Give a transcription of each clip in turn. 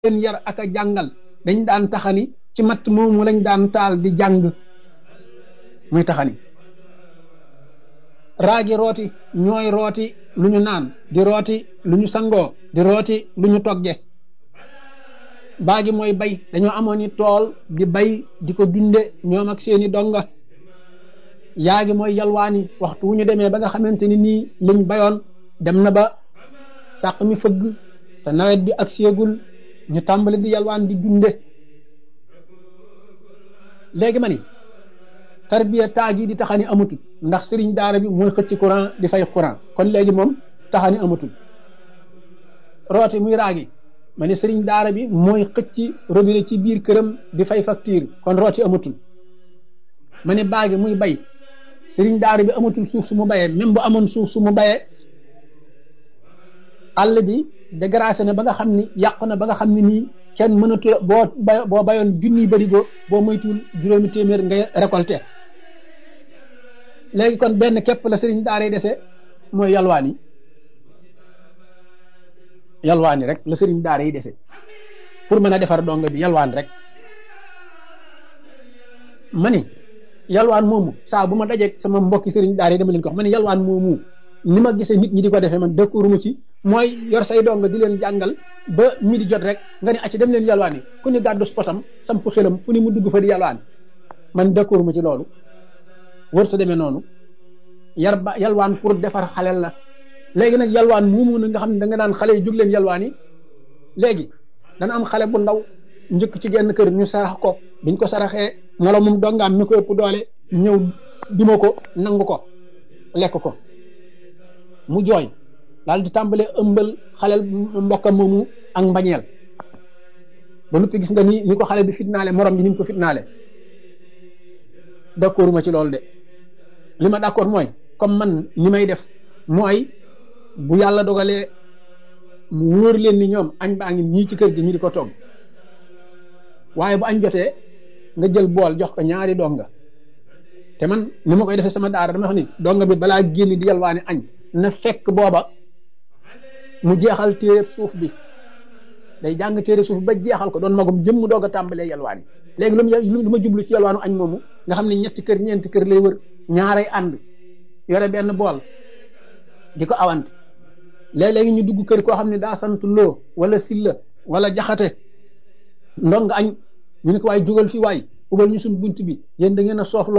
leen yar ak a jàngal dañ daan taxani ci matt moomu lañ daan taal di jàng muy taxani raagi rooti ñooy rooti lu ñu naan di rooti lu ñu sangoo di rooti lu ñu togge baagi mooy bay dañoo amoon i tool di bay di ko dunde ñoom ak seeni donga yaagi mooy yalwaani waxtu wu ñu demee ba nga xamante ni nii liñ bayoon dem na ba sàq mi fëgg te nawet bi ak seegul ñu tàmbali di yalwaan di dunde léegi ma ni tarbiya taagi di taxani amatul ndax sëriñ daara bi mooy xëcc courant di fay courant kon léegi moom taxani amatul rooti muy raagi ma ni sëriñ daara bi mooy xëcc robinet ci biir këram di fay facture kon rooti amatul ma ni baagi muy bay sëriñ daara bi amatul suuf su mu bayee même bu amoon suuf su mu bayee àll bi dégracé na ba nga xam ni yàqu na ba nga xam ni nii kenn mënatu boo bayoon junniy barigo boo moytuwul juróomi téeméer ngay récolté léegi kon benn képp la sëriñ daara yi dese mooy yalwaani rek la sëriñ daara yi dese pour mën a defar donga bi yalwaan rek ma ni yalwaan moomu saa bu ma dajeeg sama mbokki sëriñ daara yi dama leen ko wax ma ni yalwaan moomu ni ma gisee nit ñi di ko defee man dëkkuwuma ci mooy yor say donga di leen jàngal ba midi jot rek nga ne acci dem leen yalwaan yi ku ñu gàddu potam samp xelam fu ni mu dugg fa di yalwaan man dëkkuwuma ci loolu wërta demee noonu yalwaan pour defar xalel la léegi nag yalwaan moomu na nga xam ne da nga naan xale yi jóg leen yalwaan yi léegi dana am xale bu ndaw njëkk ci genn kër ñu sarax ko biñ ko saraxee moroomum dongaam mi ko ëpp doole ñëw duma ko nangu ko lekk ko mu jooy daal di tàmbalee ëmbal xalel mbokkam moomu ak mbañeel ba noppi gis nga ni ko xale bi fitnaale morom ji ni ko fitnaale d'accord ma ci loolu de li ma d'accord mooy comme man ni may def mooy bu yàlla dogalee mu wóor leen ni ñoom añ baa ngi ñii ci kër gi ñu di ko togg waaye bu añ jotee nga jël bool jox ko ñaari donga te man ni ma koy defee sama daara dama wax ni donga bi balaa génn di yalwaani añ na fekk booba mu jeexal téere suuf bi day jàng téere suuf bi ba jeexal ko doon magum jëm mu doog a tàmbalee yalwaani léegi lu ma jublu ci yalwaanu añ moomu nga xam ne ñetti kër ñeenti kër lay wër ñaaray ànd yore benn bool di ko awante léeg-léegi ñu dugg kër koo xam ne daa sant loo wala silla wala jaxate ndonga añ ñu ne ko waay jugal fi waay ubal ñu suñ bunt bi yéen da ngeen a soof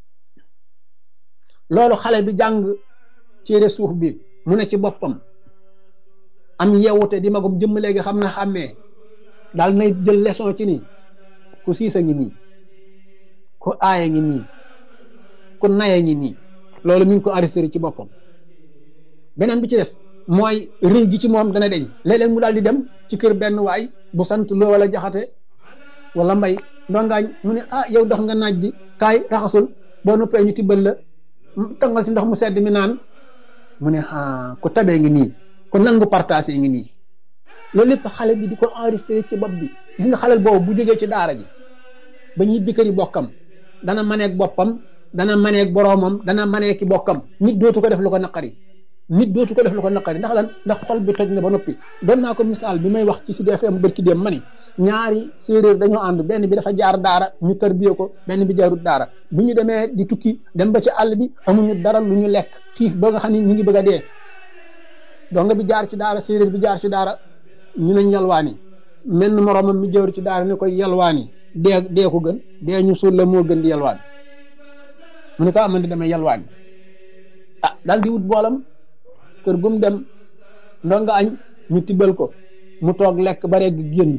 loolu xale bi jàng téere suuf bi mu ne ci boppam am yeewute di magum jëmm léegi xam na xàmmee daal nay jël leçon ci nii ku siisa ngi nii ku aaya ngi nii ku naya ngi nii loolu mi ngi ko enregistré ci boppam beneen bi ci des mooy rëy gi ci moom dana deñ léeg-léeg mu daal di dem ci kër benn waay bu sant loo wala jaxate wala mbay ndongaañ mu ne yow dox nga naaj di kaay raxasul boo noppee ñu tibbal la tangal ci ndox mu sedd mi naan mu ne ku tabee ngi nii ku nangu partagé ngi nii loolu lépp xale bi di ko enregistré ci bopp bi gis nga xalel boobu bu jógee ci daara ji ba ñibbi kër yi bokkam dana maneeg boppam dana maneeg boroomam dana maneeg ki bokkam nit dootu ko def lu ko naqari ndax lan ndax xol bi toj na ba noppi doon naa ko misaal bi may wax ci Sud FM bërki dem ma ni ñaari séeréer dañoo ànd benn bi dafa jaar daara ñu tarbiye ko benn bi jaarut daara bi ñu demee di tukki dem ba ci àll bi amuñu dara lu ñu lekk xiif ba nga xam ne ñu ngi bëgg a dee donga bi jaar ci daara séeréer bi jaar ci daara ñu nañ yalwaani menn moroomam mi jaaru ci daara ne koy yalwaani dee ko gën dee ñu suul la moo gën di yalwaan mu ne ko amandi damay yalwaani daal di wut boolam kër gum dem ndonga añ ñu tibbal ko mu toog lekk ba rek génn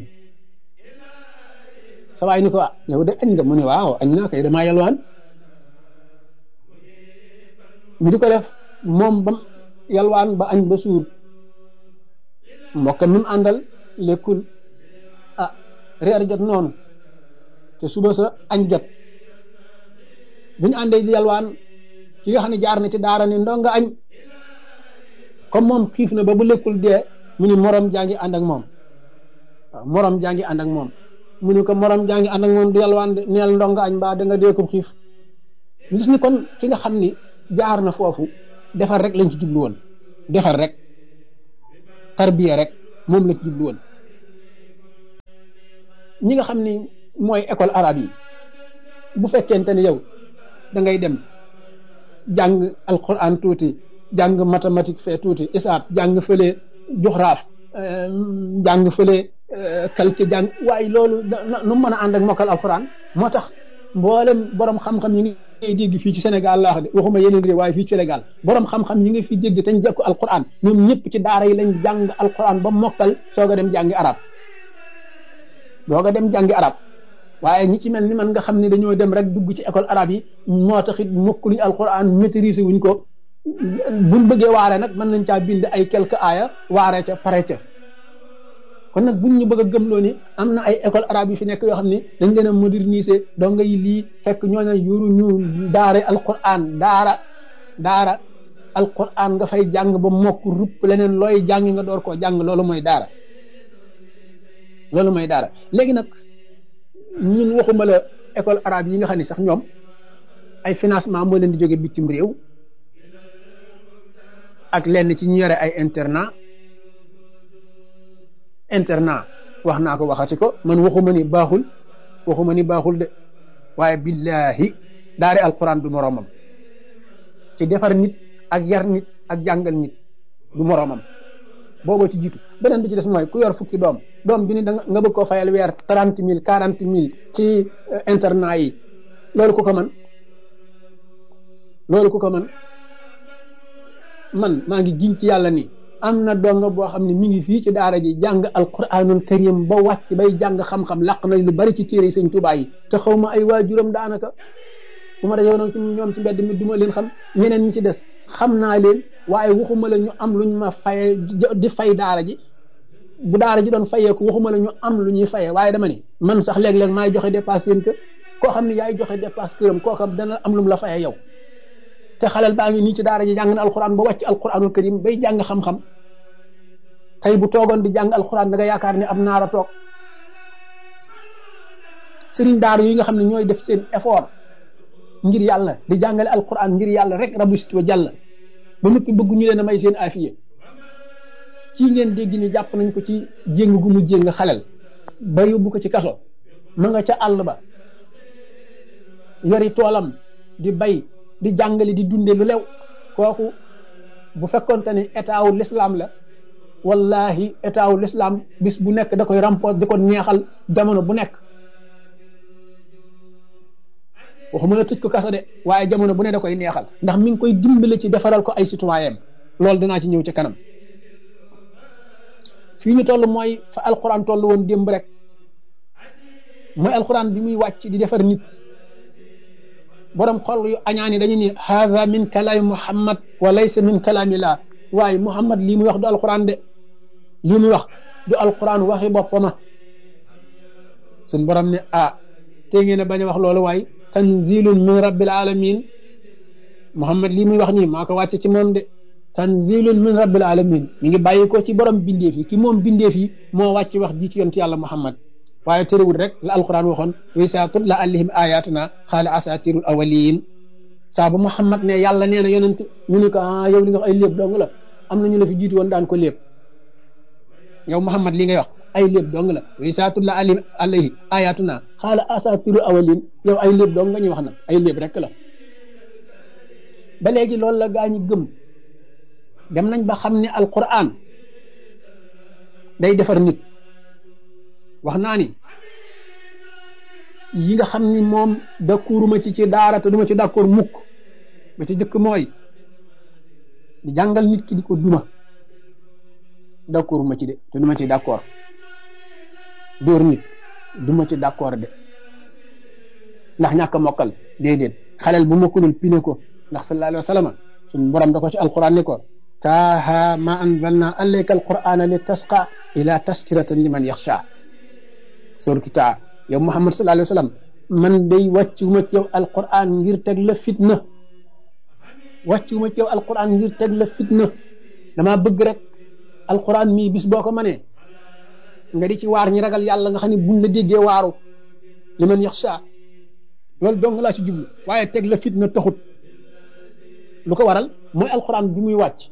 sa waay ni ko yow de añ nga mu ne waaw añ naa koy damaa yalwaan ñu di ko def moom bam yalwaan ba añ ba suur mbokkam mi mu àndal lekkul reer jot noonu te suba sa añ jot bu ñu àndee di yalwaan ki nga xam ne jaar na ci daara ni ndonga añ comme moom xiif na ba bu lekkul dee mu ni morom jaa ngi ànd ak moom morom jaa ngi ànd ak moom mu ni ko morom jaa ngi ànd ak moom di yalwaan de neel ndonga añ mbaa da nga dee ko xiif ñu gis ni kon ki nga xam ni jaar na foofu defar rek lañ ci jublu woon defar rek tarbiya rek moom la ci jublu woon ñi nga xam ni mooy école arabe yi bu fekkente ni yow da ngay dem jàng alquran tuuti jàng mathématique fee tuuti isaab jàng fële joxraaf jàng fële calcul jàng waaye loolu nu mën a ànd ak mokkal alquran. moo tax mboolem borom xam-xam yi ngay dégg fii ci Sénégal laa wax de waxuma yeneen réew waaye fii ci Sénégal borom xam-xam yi nga fi dégg te ñu jekku alquran ñoom ñëpp ci daara yi lañ jàng alquran ba mokkal soog a dem jàngi arab waaye ñi ci mel ni man nga xam ne dañoo dem rek dugg ci école arabe yi moo taxit mokkuluñ alquran maîtriser wuñ ko buñ bëggee waare nag mën nañ caa bind ay quelques aaya waare ca pare ca kon nag buñ ñu bëgg a gëmloo ni am na ay école arabe yi fi nekk yoo xam ne dañ leen a moderniser donc yi lii fekk ñooñu yoru ñu daara alquran daara alquran nga fay jàng ba mokk rupp leneen looy jàng nga door koo jàng loolu mooy daara léegi nag ñun waxuma la école arabe yi nga xam ne sax ñoom ay financement moo leen di jóge bitim réew ak lenn ci ñu yore ay internat wax naa ko waxati ko man waxuma ni baaxul de waaye billahi daari alquran du moroomam ci defar nit ak yar nit ak jàngal nit du moroomam booboo ci jiitu beneen bi ci des mooy ku yor fukki doom bi ni nga bëgg koo fayal weer 30,000 40,000 ci internat yi loolu ku ko man man maa ngi giñ ci yàlla ni am na donga boo xam ne mi ngi fii ci daara ji jàng alquranul karim ba wàcc bay jàng xam-xam làq na lu bari ci téere sëñ Tuubaa yi te xaw ma ay waajuram daanaka bu ma dajee nag ñoom ci mbedd mi duma leen xam ñeneen ñi ci des xam naa leen waaye waxuma la ñu am luñ ma faye di fay daara ji bu daara ji doon fayee ko waxuma la ñu am lu ñuy fayee waaye dama ni man sax léeg-léeg maay joxe dépasse seen kër koo xam ne yaay joxe dépasse këram koo xam dana am lu mu la fayee yow te xalal baa ngi nii ci daara ji jàng na alquran ba wàcc alquranul karim bay jàng xam-xam tey bu toogoon di jàng alquran da nga yaakaar ne am naara toog sëriñ daara yi nga xam ne ñooy def seen effort ngir yàlla di jàngale alquran ngir yàlla rek rabbi sit wa jàll ba noppi bëgg ñu leen a may seen afiye kii ngeen dégg ni jàpp nañ ko ci jéng gu mu jéng xalel ba yóbbu ko ci kaso ma nga ca àll ba yori toolam di bay di jàngale di dunde lu lew kooku bu fekkonte ne état wu l'islam la wallahi état wu l'islam bis bu nekk da koy remporter di ko neexal jamono bu nekk waxuma la tëj ko kasa de waaye jamono bu ne da koy neexal ndax mi ngi koy dimbale ci defaral ko ay citoyen loolu dinaa ci ñëw ci kanam fii ñu toll mooy fa alquran toll woon démb rek mooy alquran bi muy wàcc di defar nit borom xol yu añaani dañu ni haada min kalaami muhammad wa laysa min kalaamillah waaye muhammad lii muy wax du alquran de lii muy wax du alquran waxi boppama suñ borom ne te ngeen a bañ a wax loolu waaye tanzilun min rabbil alamin muhammad lii muy wax nii maa ko wàcce ci moom de tanzilun min rabbil alamin mi ngi bàyyi ko ci borom bindeef yi ki moom bindeef yi moo wàcc wax ji ci yonent yàlla muhammad waaye terewul rek la alquran waxoon wa izaa tutla alayhim ayatuna qaala asatirul awwalin saa bu muhammad ne yàlla nee na yonent ñu ne ko yow li nga wax ay léeb dong la am na ñu la fi jiitu woon daan ko léeb yow muhammad li ngay wax ay léeb dong la wa izaa tutla alayhi ayatuna qaala asatirul awwalin yow ay léeb dong nga ñuy wax nag ay léeb rek la ba léegi loolu la gaa ñi gëm dem nañ ba xam ne alquran day defar nit wax naa ni yi nga xam ni moom d'accord ma ci daara te duma ci d'accord mukk ba ci jëkk mooy di jàngal nit ki di ko duma d'accord ma ci de te duma ci d'accord dóor nit duma ci d'accord de ndax ñàkk a mokkal déedéet xalel bu mokkulul pine ko ndax sallallahu alayhi wa sallam suñ borom da ko ci alquran ni ko taaha ma anzalna alayka alqur'ana li tasqa ila taskiratan liman yaxsha suratu taa yow muhammad sallallahu alayhi wa sallam man day wàccuma ci yow alquran ngir teg la fitna wàccuma ci yow alquran ngir teg la fitna dama bëgg rek alquran mii bis boo ko mënee nga di ci waar ñi ragal yàlla nga xam ne buñ la déggee waaru liman yaxsha loolu dong laa ci jublu waaye teg la fitna taxut lu ko waral mooy alquran bi muy wàcc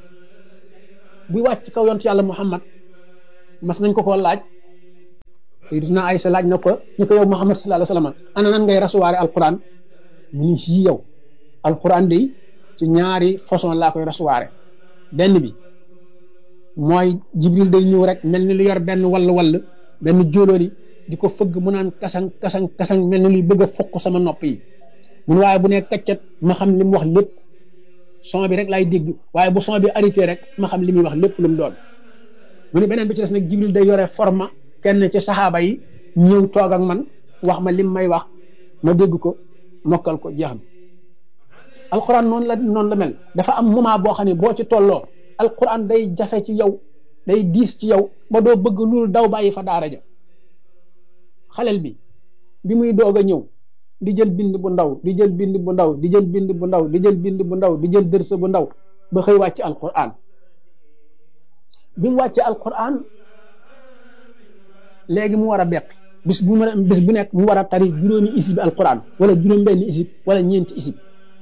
buy wàcc kaw yontu yàlla muhammad mas nañ ko laaj Sayyidina Aysa laaj na ko ñu ko yow Muhammad sallallahu alayhi wasallam ana nan ngay rasuwaare alquran mu ni ci yow alquran day ci ñaari façon laa koy rasuwaare benn bi mooy Jibril day ñëw rek mel ni lu yor benn wall benn jóolóoli di ko fëgg mu naan kasang kasang kasang mel ni luy bëgg a fokk sama nopp yi mun waaye bu ne kaccat ma xam li mu wax lépp son bi rek laay dégg waaye bu son bi arrêté rek ma xam li muy wax lépp lu mu doon mu ne beneen bi ci des nag Jibril day yore forma kenn ci saxaaba yi ñëw toog ak man wax ma lim may wax ma dégg ko mokkal ko jeex na alquran noonu la mel dafa am moment boo xam ne boo ci tolloo alquran day jafe ci yow day diis ci yow ba doo bëgg loolu daw bàyyi fa daara ja xalel bi muy doog a ñëw di jël bind bu ndaw di jël bind bu ndaw di jël bind bu ndaw di jël bind bu ndaw di jël dërsa bu ndaw ba xëy wàcc alquran bi mu wàcce alquran léegi mu war a beq bis bu nekk mu war a tari juróomi isib alquran wala juróom benn isib wala ñeenti isib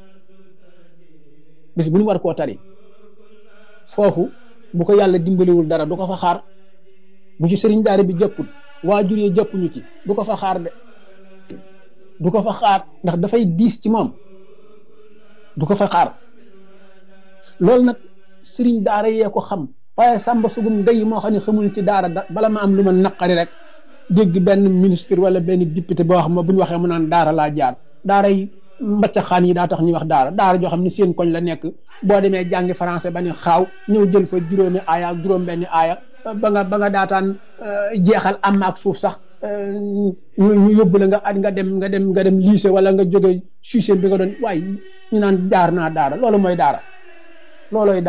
bis bu ñu war koo tari foofu bu ko yàlla dimbaliwul dara du ko fa xaar bu ci sëriñ daara bi jëppul waajur yi jëppuñu ci du ko fa xaar de du ko fa xaar ndax dafay diis ci moom du ko fa xaar loolu nag sëriñ daara yee ko xam waaye sàmba sugum ndey moo xam ne xamul ci daara bala ma am lu ma naqari rek dégg benn ministre wala benn député boo xam ne bu ñu waxee mu naan daara laa jaar daara yi mbaccaxaan yi daa tax ñuy wax daara joo xam ne seen koñ la nekk boo demee jàngi français ba ne xaaw ñëw jël fa juróomi aaya ak juróom benni aaya ba nga daataan jeexal am ak suuf sax ñu yóbbu la nga dem lycée wala nga jóge suiseen bi nga doon waaye ñu naan jaar naa daara loolu mooy daara loolooy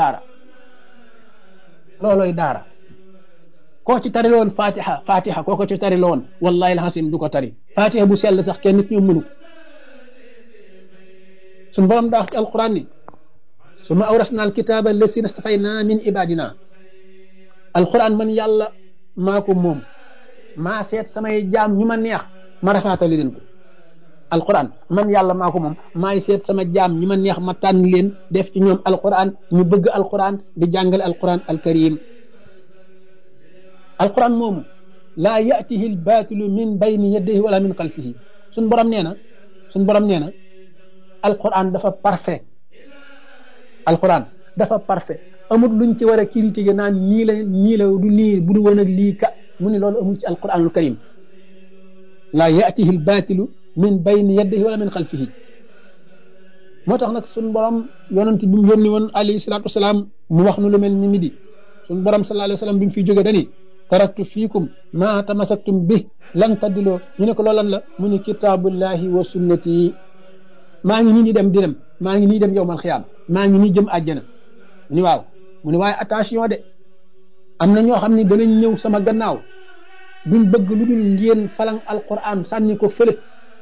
daara koo ci tari loon fatiha koo ko ci tari loon wallahi alhasim du ko tari fatiha bu sell sax kenn nit ñu mënu suñ borom daa wax ci alquran ni summa awrasna alkitaba allasina stafayna min ibadina alquran man yàlla maa ko moom maa seet samay jaam ñu ma neex ma rafaatali leen ko alquran man yàlla maa ko moom maay seet sama jaam ñu ma neex ma tànn leen def ci ñoom alquran ñu bëgg alquran di jàngale alquran alkarim alquran moomu laa yatihi albatilu min bayni yadayhi wala min xalfihi suñ borom nee na alquran dafa parfait amul luñ ci war a critiquer naan nii la du nii bu du woon ak lii ka mu ni loolu amul ci alquranul karim laa yatihi albatilu min bayni yadayhi wala min xalfihi moo tax nag suñ borom yonent bi mu yónni woon alayhi salaatu wasalaam mu wax nu lu mel ni midi suñ borom sallallahu alayhi wa sallam bi mu fiy jóge dani taraktu fiikum ma tamasaktum bi lan taddiloo ñu ne ko loolan la mu ni kitaabullahi wa sunnati maa ngi nii di dem maa ngi nii dem yowmal xiyaam maa ngi nii jëm àjjana mu ni waaw mu ni waaye attention de am na ñoo xam ne danañ ñëw sama gannaaw duñ bëgg lu dul ngeen falang alquran sànni ko fële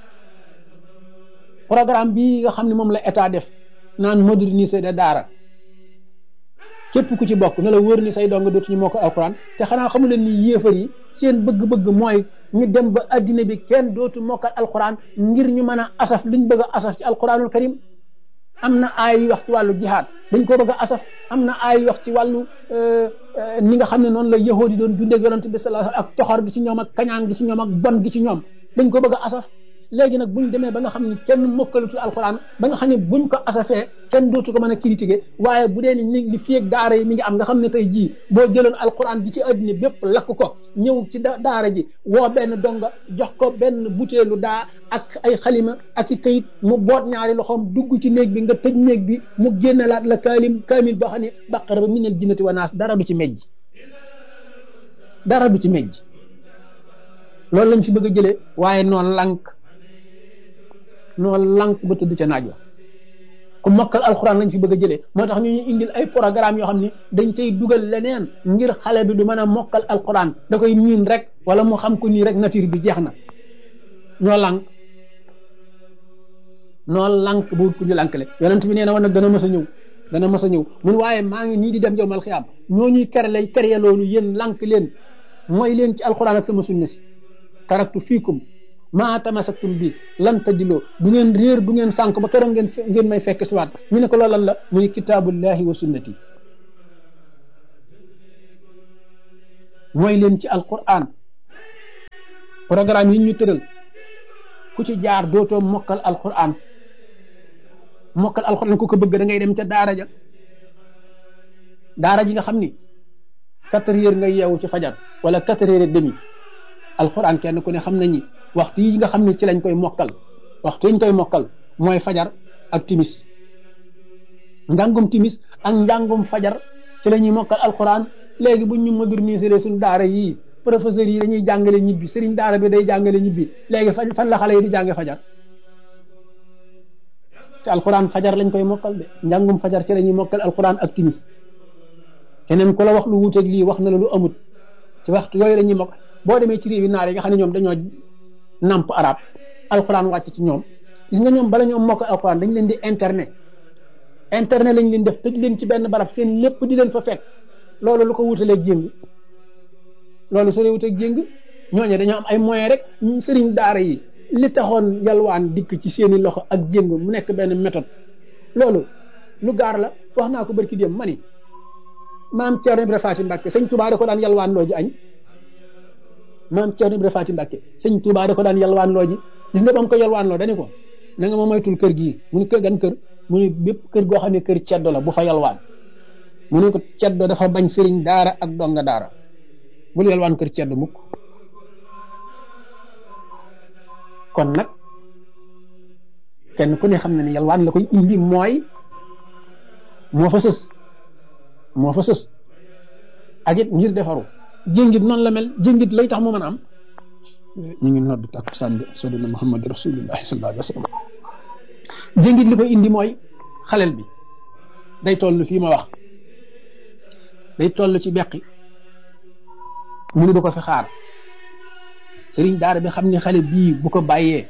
programme bii nga xam ne moom la état def naan moderniser de daara képp ku ci bokk na la wóor ni say dong dootuñu moo ko alquran te xanaa xamu leen ni yéefar yi seen bëgg-bëgg mooy ñu dem ba addina bi kenn dootu mokkal alquran ngir ñu mën a asaf liñ bëgg a asaf ci alquranul karim am na ay wax ci wàllu jihaad dañ ko bëgg a asaf am na ay wax ci wàllu ni nga xam ne noonu la yahood yi doon dundee yonent bi sallallahu alayhi wasallam ak coxor gi ci ñoom ak kañaan gi ci ñoom ak bon gi ci ñoom dañ ko bëgg a asaf léegi nag buñ demee ba nga xam ne kenn mokkalutu alquran ba nga xam ne buñ ko asafee kenn dootu ko mën a critiquer waaye bu dee ni li fii ak daara yi mi ngi am nga xam ne tey jii boo jëloon alquran ji ci addina bépp lakk ko ñëw ci daara ji woo benn donga jox ko benn butéelu daa ak ay xalima ak i kayit mu boot ñaari loxoom dugg ci néeg bi nga tëj néeg bi mu génnalaat la kaamil boo xam ne baqara ba minal jinnati wa naas dara du ci mejj loolu lañ fi bëgg a jëlee waaye noonu lank ba tëdd ca naaj wa ku mokkal alxuraan lañ fi bëgg a jëlee moo tax ñu ñuy indil ay programme yoo xam ni dañ cay dugal leneen ngir xale bi du mën a mokkal alxuraan da koy miin rek wala mu xam ko nii rek nature bi jeex na ñoo lank ba wut ku ñu lankle yonent bi nee na woon nag dana mës a ñëw mun waaye maa ngi nii di dem yawmal xiyaam ñoo ñuy kere loolu yéen lank leen mooy leen ci alxuraan ak sama sunna si taraktu fiikum maa tamasaktum bi lan tadiloo du ngeen réer du ngeen sànk ba keroog ngeen may fekk si waat ñu ne ko loolu lan la muy kitaabullahi wa sunnati mooy leen ci alquran programme yi ñu tëral ku ci jaar dootoo mokkal alquran ku ko bëgg da ngay dem ca daara ja daara ji nga xam ni 4 heures nga yeewu ci fajar wala 4 heures et demi alquran kenn ku ne xam nañi waxtu yi nga xam ni ci lañ koy mokkal waxtu yi ñu koy mokkal mooy fajar ak timis njàngum timis ak njàngum fajar ci la ñuy mokkal alquran. léegi buñ ñu moderniser suñu daara yii professeurs yi dañuy jàngale ñibbi sëriñ daara bi day jàngale ñibbi léegi fan la xale yi di jànge fajar te alquran fajar lañ koy mokkal de njàngum fajar ci la ñuy mokkal alquran ak timis keneen ku la wax lu wuuteeg lii wax na la lu amut ci waxtu yooyu la ñuy mokk boo demee ci réew yi naar yi nga xam ne ñoom dañoo namp arab alquran wàcc ci ñoom gis nga ñoom bala ñoom mokkal alquran dañ leen di internet lañ leen def tëj leen ci benn barab seen lépp di leen fa fekk loolu lu ko wutalee jéng loolu soo dee wuteeg jéng ñooñu dañoo am ay moyens rek sëriñ daara yi li taxoon yalwaan dikk ci seeni loxo ak jéng mu nekk benn méthode loolu lu gaar la wax naa ko barki dem ma ni maam Thierno Ibrahima Faty Mbacke sëñ Touba da ko daan yalwaan loo ji añ maam Thierno Ibrahima Faty Mbacke sëñ Touba da ko daan yalwaan loo ji gis nga ba mu ko yalwaan loo dañu ko na nga ma moytul kër gii mu ni kër gan kër mu ni bépp kër goo xam ne kër ceddo la bu fa yalwaan mu ne ko ceddo dafa bañ sëriñ daara ak donga daara bul yalwaan kër ceddo mukk kon nag kenn ku ne xam na ne yalwaan la koy indi mooy moo fa sës ak it ngir defaru jéngit noonu la mel jéngit lay tax mu mën a am ñu ngi nodd takku sànni sadina Muhammad rasulullahi sallallahu alayhi wa sallam jéngit li koy indi mooy xalel bi day toll fii ma wax day toll ci beqi mu ne du ko fi xaar sëriñ daara bi xam ne xale bii bu ko bàyyee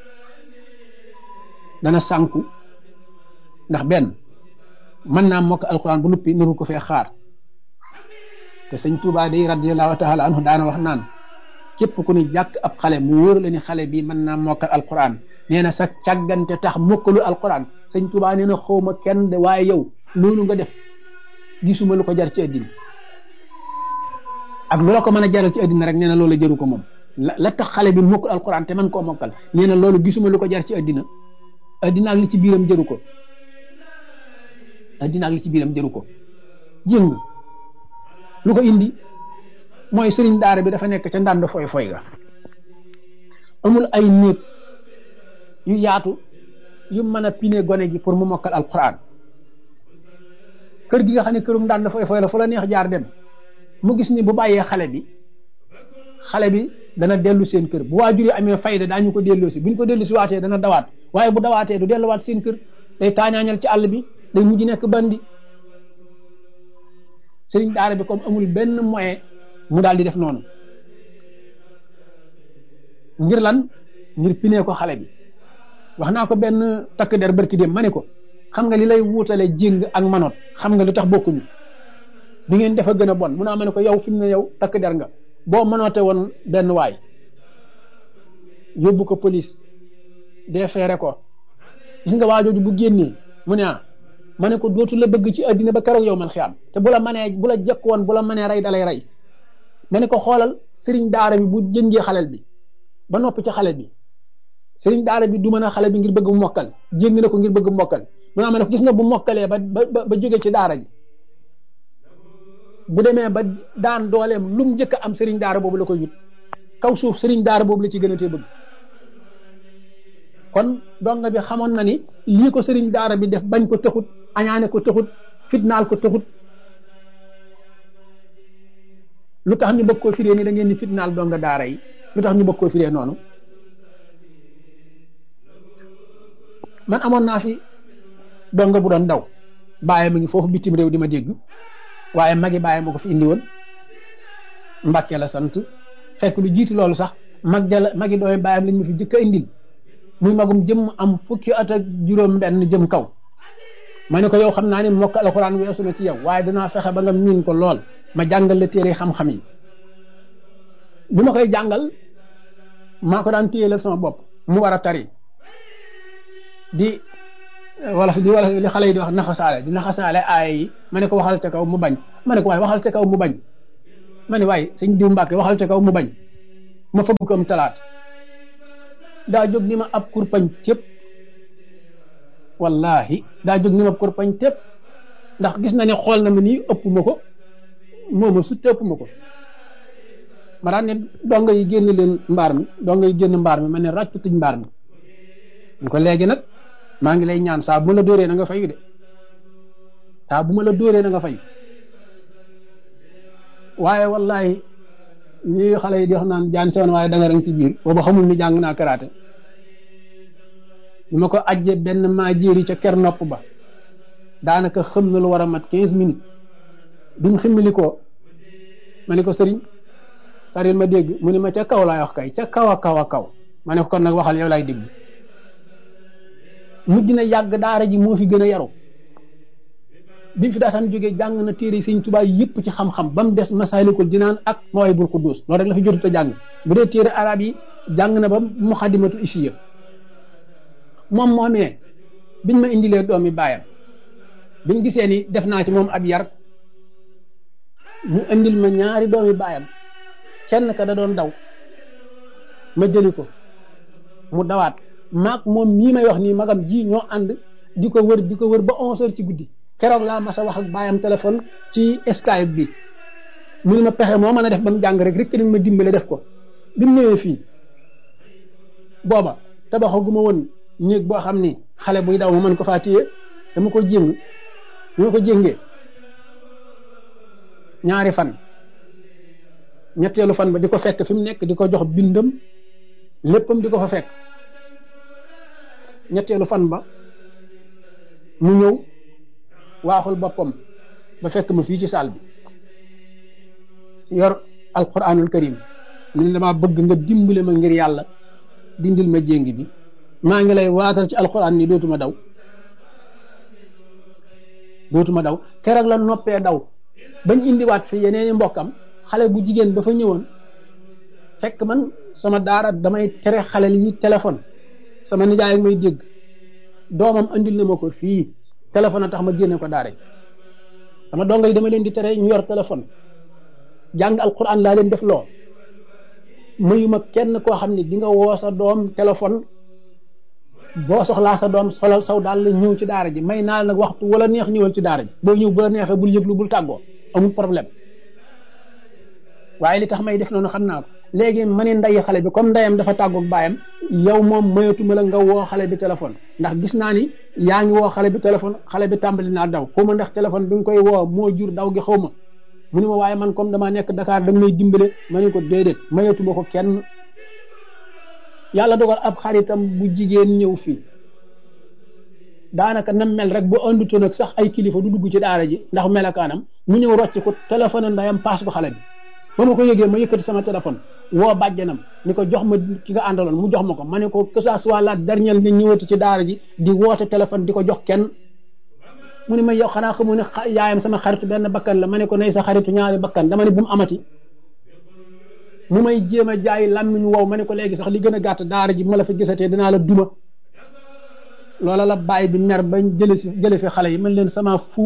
dana sànku ndax benn mën naa mokk alquran bu nuppi nuru ko fee xaar te sëñ Tuubaa day radiyallahu taala anhu daana wax naan képp ku ni jàkk ab xale mu wóor la ni xale bii mën naa mokkal alquran nee na sa càggante tax mokkalu alquran sëñ Tuubaa nee na xawma kenn de waaye yow loolu nga def gisuma lu ko jar ci àddina ak lu la ko mën a jaral ci àddina rek nee na loolu jëru ko moom la tax xale bi mokkul alquran te man koo mokkal nee na loolu gisuma lu ko jar ci àddina ak li ci biiram jëru ko àddina ak li ci biiram jëru ko jéng lu ko indi mooy sëriñ daara bi dafa nekk ca ndànd foy ga amul ay néeg yu yaatu yu mën a pine gone gi pour mu mokkal alquran kër gi nga xam ne kërum ndànd foy la fu la neex jaar dem mu gis ni bu bàyyee xale bi dana dellu seen kër bu waajur yi amee fayda daañu ko delloo si buñ ko dellu si waatee dana dawaat waaye bu dawaatee du delluwaat seen kër day taañaañal ci àll bi day mujj nekk bandi sëriñ daara bi comme amul benn moyen mu daal di def noonu ngir lan ngir pinee ko xale bi wax naa ko benn takk der barki dem ma ne ko xam nga li lay wuutale jéng ak manoot xam nga lu tax bokkuñu bi ngeen defa gën a bon mun naa ma ne ko yow fi mu ne yow takk der nga boo mënoote woon benn waay yóbbu ko police defeere ko gis nga waajooju bu génnee mu ne ma ne ko dootu la bëgg ci àddina ba keroog yow man xiyaam te bu la manee bu la jëkk woon bu la manee rey dalay rey ma ne ko xoolal sëriñ daara bi bu jëngee xalel bi ba noppi ci xale bi sëriñ daara bi du mën a xale bi ngir bëgg mu mokkal jéng na ko ngir bëgg mu mokkal mu naa ma ne ko gis nga bu mokkalee ba jóge ci daara ji bu demee ba daan dooleem lu mu njëkk am sëriñ daara boobu la koy yut kaw suuf sëriñ daara boobu la ci gën a tee bëgg kon donga bi xamoon na ni lii ko sëriñ daara bi def bañ ko taxut añaane ko taxut fitnaal ko taxut lu tax ñu bëgg koo firee ni da ngeen ni fitnaal donga daara yi lu tax ñu bëgg koo firee noonu man amoon naa fi donga bu doon daw bàyyi ma ngi foofu bitim réew di ma dégg waaye magi bàyyi ma ko fi indi woon Mbàkke la sant fekk lu jiitu loolu sax magi dooy bàyyam lañ ma fi jëkk a indil muy magum jëm am fukki at ak juróom benn jëm kaw ma ne ko yow xam naa ne mokk alxuraan weesu na ci yow waaye danaa fexe ba nga miin ko lool ma jàngal la téere xam-xam yi bi ma koy jàngal maa ko daan téyelal sama bopp mu war a tari di wala li xale yi di wax naxasaale aaya yi ma ne ko waxal ca kaw mu bañ ma ne ko waaye waxal ca kaw mu bañ ma ne waaye sëñ diw Mbàkke waxal ca kaw mu bañ ma fëgg ko am talaata daa jóg ni ma ab kurpañ tépp wallahi daa jóg ni ma ab kurpañ tépp ndax gis na ne xool na ma nii ëpp ma ko mooma sut ëpp ma ko ma daan ne donga yi génn leen mbaar mi donga yi génn mbaar mi ma ne ràcc tuñ mbaar mi ñu ko léegi nag maa ngi lay ñaan saa bu ma la dóoree na nga fayu de saa bu ma la dóoree na nga fay waaye wallahi lii xale yi di wax naan jaan sewoon waaye danga rang ci biir booba xamul ni jàng naa karaate ñu ma ko ajje benn maa jéeri ca ker nopp ba daanaka xam na lu war a mat 15 minutes biñ ximmili ko ma ne ko sëriñ taril ma dégg mu ne ma ca kaw laay wax kay ca kaw a kaw a kaw ma ne ko kon nag waxal yow laay dégg mujj na yàgg daara ji moo fi gën a yaru bi mu fi daataan jógee jàng na téere Sëriñ Tuubaa yëpp ci xam-xam ba mu des Masaalikul Jinaan ak Mawaahibul Quddus loolu rek la fi jotut a jàng bu dee téere arab yi jàng na ba Muxaddamatul Isiya moom moomee biñ ma indilee doomi baayam biñ gisee ni def naa ci moom ab yar mu indil ma ñaari doomi baayam kenn ka da doon daw ma jëli ko mu dawaat maag moom mii may wax nii magam ji ñoo ànd di ko wër ba 11h ci guddi keroog laa mas a wax ak baayam téléphone ci Skype bi mu ne ma pexe moo mën a def ba mu jàng rek nañ ma dimbale def ko bi mu ñëwee fii booba tabaxaguma woon néeg boo xam ni xale buy daw ma mën ko faa téye dama ko jéngee ñaari fan ñetteelu fan ba di ko fekk fi mu nekk di ko jox bindam léppam di ko fa fekk ñetteelu fan ba mu ñëw waaxul boppam ba fekk ma fii ci saal bi yor alquranul karim ni dama bëgg nga dimbale ma ngir yàlla dindil ma jéngi bi maa ngi lay waatal ci alquran ni dootuma daw keroog la noppee daw bañ indiwaat fi yeneeni mbokkam xale bu jigéen ba fa ñëwoon fekk man sama daara damay tere xale yi téléphone sama nijaay ak may dégg doomam andil na ma ko fii téléphone a tax ma génne ko daara sama dongo yi dama leen di tere ñu yor téléphone jàng alquran laa leen def loo mayuma kenn koo xam ne di nga woo sa doom téléphone boo soxlaa sa doom solal saw daal la ñëw ci daara ji may naa nag waxtu wala neex ñëwal ci daara ji boo ñëw bu la neexee bul yëglu bul tàggoo amul problème waaye li tax may def noonu xam naa ko léegi ma ne nday xale bi comme ndeyam dafa tàggoog baayam yow moom mayatuma la nga woo xale bi téléphone ndax gis naa ni yaa ngi woo xale bi téléphone xale bi tàmbali naa daw xaw ma ndax téléphone bi nga koy woo moo jur daw gi xaw ma mu ne ma waaye man comme damaa nekk Dakar da may dimbale ma ne ko déedéet mayatuma ko kenn yàlla dogal ab xaritam bu jigéen ñëw fii daanaka nam mel rek bu andutoon ak sax ay kilifa du dugg ci daara ji ndax melakaanam mu ñëw rocc ko téléphone ndayam paas ko xale bi ba ma ko yëgee ma yëkkati sama téléphone woo bàjjanam ni ko jox ma ki nga àndaloon mu jox ma ko ma ne ko que ça soit la dernière nga ñëwati ci daara ji di woote téléphone di ko jox kenn mu ne ma yow xanaa xamu ne yaayam sama xaritu benn bakkan la ma ne ko nay sa xaritu ñaari bakkan dama ne bu mu amati mu may jéem a jaay làmmiñ wow ma ne ko léegi sax li gën a gàtt daara ji bu ma la fi gisatee dinaa la duma loola la bàyyi bi mer bañ jële fi xale yi man leen sama fu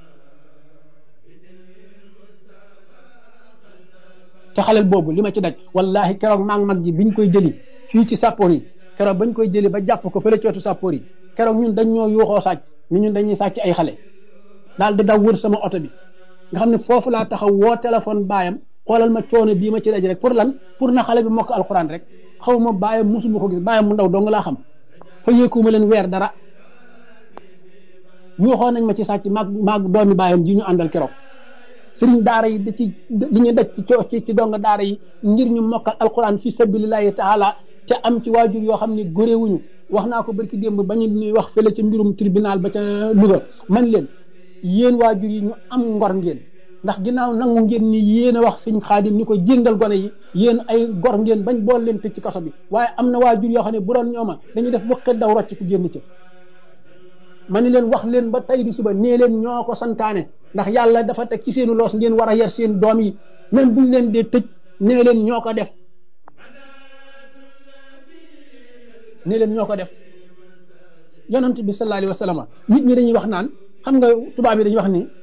te xalel boobu li ma ci daj wallahi keroog maa ngi mag ji biñ koy jëli fii ci sàppoor yi keroog bañ koy jëli ba jàpp ko fële cootu sàppoor yi keroog ñun dañ ñoo yuuxoo sàcc ni ñun dañuy sàcc ay xale daal di daw wër sama oto bi nga xam ne foofu laa taxaw woo téléphone baayam xoolal ma coono bii ma ci daj rek pour lan pour na xale bi mokk alxuraan rek xaw ma baayam musuma ko gis baayam mu ndaw dong laa xam fa yéekuma leen weer dara yuuxoo nañ ma ci sàcc maag doomi baayam ji ñu àndal keroog sëriñ daara yi da ci li ñu daj ci dong daara yi ngir ñu mokkal alquran fi sabilillahi taala te am ci waajur yoo xam ne góréewuñu wax naa ko barki démb ba ñu ñuy wax fële ci mbirum tribunal ba ca Louga man leen yéen waajur yi ñu am ngor ngeen ndax ginnaaw nangu ngeen ni yéen a wax sëñ Xaadim ni ko jéngal gone yi yéen ay gor ngeen bañ bool leen tëj ci kaso bi waaye am na waajur yoo xam ne bu doon ñooma dañuy def wëqet daw rocc ku génn ca ma ni leen wax leen ba tey di suba nee leen ñoo ko santaane ndax yàlla dafa teg ci seenu loos ngeen war a yar seen doom yi même buñ leen dee tëj nee leen ñoo ko def yonent bi sallallahu alayhi wa sallam nit ñi dañuy wax naan xam nga tubaab yi dañuy wax ni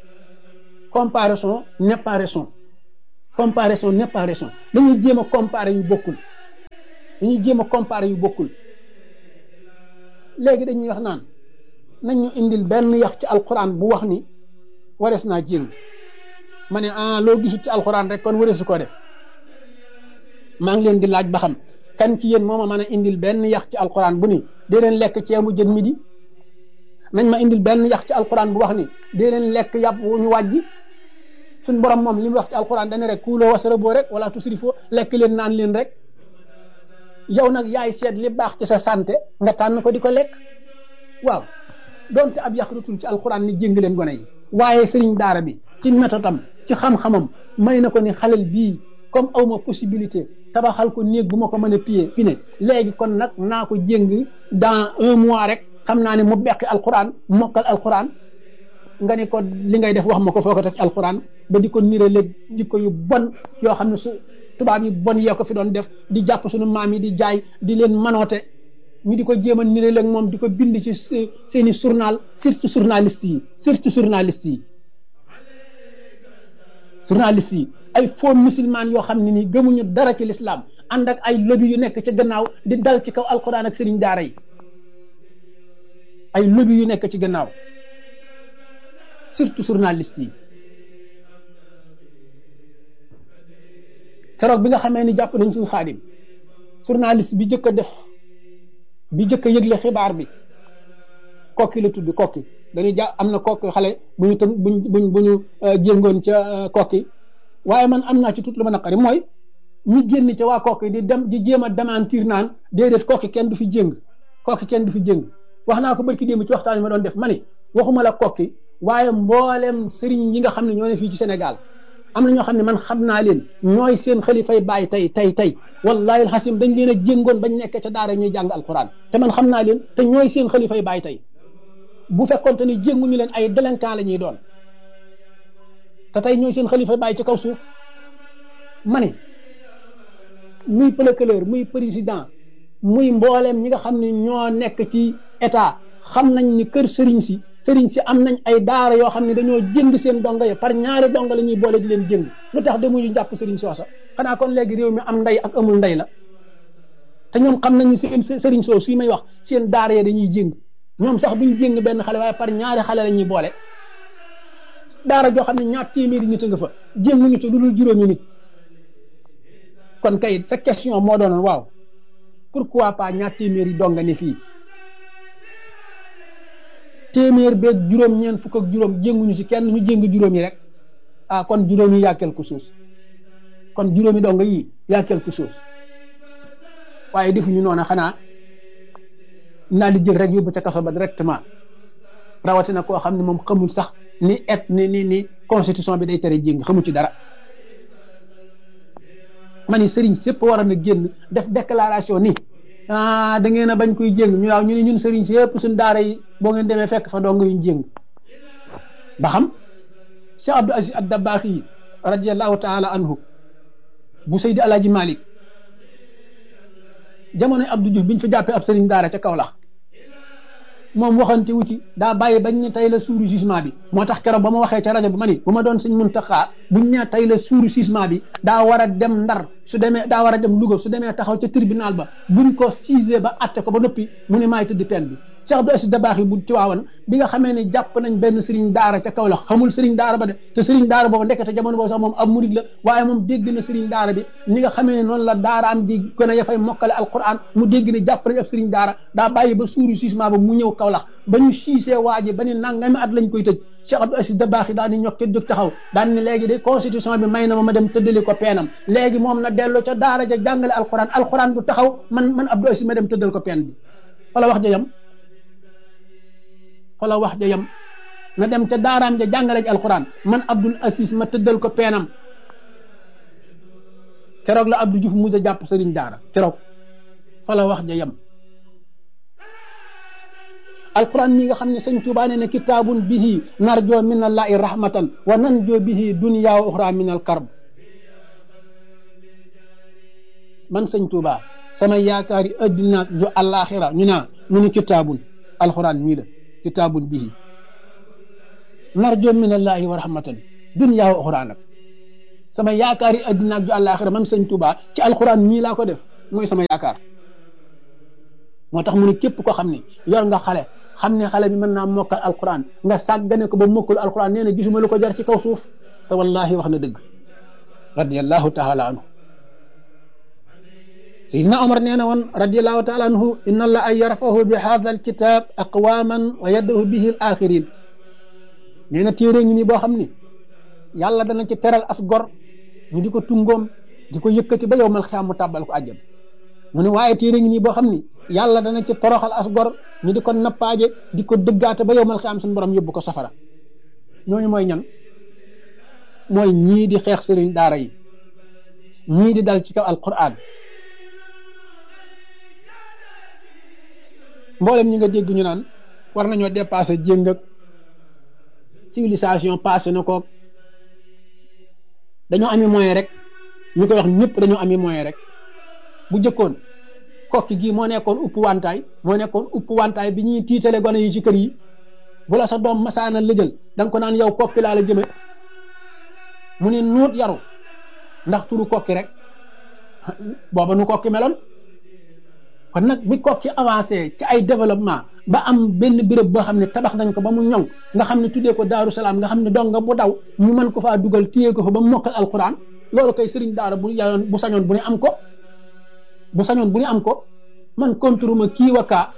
comparaison n'est pas raison dañuy jéem a comparer yu bokkul dañuy jéem a comparer yu bokkul. léegi dañuy wax naan nañ ñu indil benn yax ci alquran bu wax ni warees naa jéng ma ne loo gisut ci alquran rek kon wareesu koo def. maa ngi leen di laaj ba xam kan ci yéen moo ma mën a indil benn yax ci alquran bu ni dee leen lekk ceebu jën midi nañ ma indil benn yax ci alquran bu wax ni dee leen lekk yàpp wu ñu wàjji. suñ borom moom li mu wax ci alquran dana rek kuuloo wasaraboo rek wala tusrifoo lekk leen naan leen rek. yow nag yaay seet li baax ci sa santé nga tànn ko di ko lekk waaw donte ab yax rutul ci alquran ni jéng leen gone yi waaye sëriñ daara bi ci métodam ci xam-xamam may na ko ni xalel bii comme awma possibilité tabaxal ko néeg bu ma ko mën a pine léegi kon nag naa ko jéng dans 1 mois rek xam naa ne mu beqi alquran mokkal alquran nga ne ko li ngay def wax ma ko foo ko teg ci alquran ba di ko nire léeg jikko yu bon yoo xam ne su tubaab yi bon yee ko fi doon def di jàpp suñu maam yi di jaay di leen manoote ñu di ko jéem a nire léeg moom di ko bind ci seeni journal surtout journaliste yi ay faux musulman yoo xam ne nii gëmuñu dara ci l'islam ànd ak ay lobby yu nekk ci gannaaw di dal ci kaw alquran ak sëriñ daara yi ay lobby yu nekk ci gannaaw surtout journaliste yi. keroog bi nga xamee ni jàpp nañ suñu Xaadim journaliste bi jëkk a yëgle xibaar bi kokki la tudd kokki dañuy am na kokki xale bu ñu jéngoon ca kokki waaye man am naa ci tuut lu ma naqari mooy ñu génn ca waa kokki di jéem a démentir naan déedéet kokki kenn du fi jéng wax naa ko barki démb ci waxtaan yi ma doon def ma ni waxuma la kokki waaye mboolem sëriñ yi nga xam ne ñoo ne fii ci Sénégal am na ñoo xam ne man xam naa leen ñooy seen xalifay bàyyi tey wallahi alxasim dañ leen a jéngoon bañ nekk ca daara ñuy jàng alquran te man xam naa leen te ñooy seen xalifay bàyyi tey bu fekkonte ni jénguñu leen ay délinquant la ñuy doon te tey ñooy seen xalifay bàyyi ci kaw suuf ma ne muy procureur muy président muy mbooleem ñi nga xam ne ñoo nekk ci état xam nañ ni kër sëriñ si am nañ ay daara yoo xam ne dañoo jënd seen donga yi par ñaari donga la ñuy boole di leen jëng lu tax demuñu jàpp sëriñ soosa xanaa kon léegi réew mi am ndey ak amul ndey la te ñoom xam nañ ni seen sëriñ soo suy may wax seen daara ya dañuy jëng ñoom sax duñ jëng benn xale waaye par ñaari xale la ñuy boole daara joo xam ne ñaar téeméeri nit a nga fa jënguñu ci lu dul juróomi nit kon kay sa question moo doonoon waaw pourquoi pas ñaar téeméeri donga ne fii téeméer beeg juróom ñeent fukk ak juróom jénguñu ci kenn ñu jéng juróom yi rek kon juróom yi yaa quelque chose kon juróomi donga yi yaa quelque chose waaye defuñu noona xanaa naa di jël rek yóbbu ca kaso ba directement rawatina koo xam ne moom xamul sax ni constitution bi day tere jéng xamul ci dara ma ni sëriñ sépp war na génn def déclaration ni da ngeen a bañ koy jéng ñu waaw ñu ne ñun sëriñ si yëpp suñ daara yi boo ngeen demee fekk fa dong yuñ jéng ba xam Cheikh Abdou Aziz ad-Dabakhi radiyallahu taala anhu bu Seydi Alaaji Malik jamonoy Abdou Diouf biñ fa jàppee ab sëriñ daara ca Kaolack moom waxante wu ci daa bàyyi bañ ne tey la suuru jugement bi moo tax keroog ba ma waxee ca rajo bi ma ni bu ma doon Sëñ Muntaxa buñ ne tey la suuru jugement bi daa war a dem Ndar daa war a dem Louga su demee taxaw ca tribunal ba buñ ko siisee ba atte ko ba noppi mu ne maay tëdd peine bi Cheikh Abdou Aziz Dabakhi bu Tiwaawan bi nga xamee ne jàpp nañ benn sëriñ daara ca Kaolack xamul sëriñ daara ba de te sëriñ daara boobu ndekete jamono boobu sax moom ab murid la waaye moom dégg na sëriñ daara bi ni nga xamee ne noonu la daaraam di gën a yafay mokkale alquran mu dégg ne jàpp nañ ab sëriñ daara daa bàyyi ba suuru jugement ba mu ñëw Kaolack ba ñu siisee waaji ba ni nangami at lañ koy tëj Cheikh Abdou Aziz Dabakhi daal di ñokk jóg taxaw daan ni léegi de constitution bi may na ma dem tëddali ko peenam léegi moom na delloo ca daara ja jàngale alquran du taxaw man Abdou Aziz ma dem tëddal ko peen bi wala wax ja yam na dem ca daaraam ja jàngale ji alquran man Abdou Aziz ma tëddal ko peenam keroog la Abdou Diouf mu a jàpp sëriñ daara keroog fala wax ja yam alquran mi nga xam ne sëñ Tuubaa nee na kitaabun bihi narjoo min allahi rahmatan wa nanjoo bihi dunya wa uxra min al karb man sëñ Tuubaa sama yaakaari addina ju àllaaxira ñu ni kitaabun alquran mii la kitaabun bihi narjoo min allahi wa rahmatan dunya wa uxra nag sama yaakaari addina ju àllaaxira man sëñ Tuubaa ci alquran mii laa ko def mooy sama yaakaar. moo tax mu ne képp ko xam ne yor nga xale xam ne xale bi mën naa mokkal alquran nga sàggane ko ba mokkul alquran nee na gisuma lu ko jar ci kaw suuf te wallahi wax na dëgg radiyallahu taala anhu. Sayyidina Omar nee na woon radiyallahu taala anhu inna allaha yarfahu bi hadha alkitab aqwaman wa yaddahu bihi al axirin. nee na téere ngi nii boo xam ni yàlla dana ci teral as gor ñu di ko tungoom di ko yëkkati ba yow mal xiyaam mu tàbbal ko àjjana. mu ne waaye téere ngi nii boo xam ni yàlla dana ci toroxal as gor ñu di ko nappaaje di ko dëggaate ba yow mal xiyaam suñu borom yóbbu ko safara. ñooñu mooy ñan mooy ñii di xeex sëriñ daara yi ñii di dal ci kaw alquran. mboolem ñi nga dégg ñu naan war nañoo dépasser jéng ak civilisation passé na ko dañoo ami moyen rek ñu koy wax ñëpp dañoo ami moyen rek. bu jëkkoon kokki gii moo nekkoon upp wantaay bi ñuy tiitale gone yi ci kër yi bu la sa doom masaana lëjël da nga ko naan yow kokki laa la jëme mu ne nuut yaru ndax turu kokki rek booba nu kokki meloon. kon nag bi kokki avancé ci ay développement ba am benn béréb boo xam ne tabax nañ ko ba mu ñoŋ nga xam ne tuddee ko Daaru Salaam nga xam ne dong nga bu daw ñu mën ko faa dugal téye ko fa ba mu mokkal alquran loolu koy sëriñ daara bu yayoon bu sañoon bu ne am ko. bu sañoon bu ñu am ko man contre ma kii wa kaa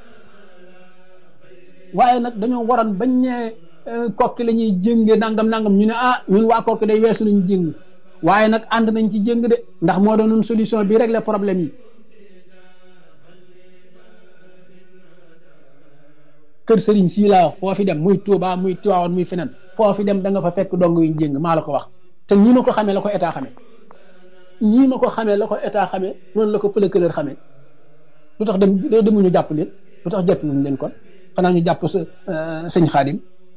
waaye nag dañoo waroon bañ ne kokki la ñuy jénge nangam ñu ne ñun waa kokki day weesu lañu jéng waaye nag ànd nañ ci jéng de ndax moo doon solution bi régler problème yi. kër sëriñ sii laa wax foo fi dem muy Touba muy Tivaouane muy feneen foo fi dem da nga fa fekk dong yuñ jéng maa la ko wax te ñi ma ko xamee la ko état xamee. ñii ma ko xamee la ko état xamee noonu la ko pëlëkëlër xamee lu tax demuñu jàpp leen lu tax jàpp luñ leen kon xanaa ñu jàpp sëñ Xaadim.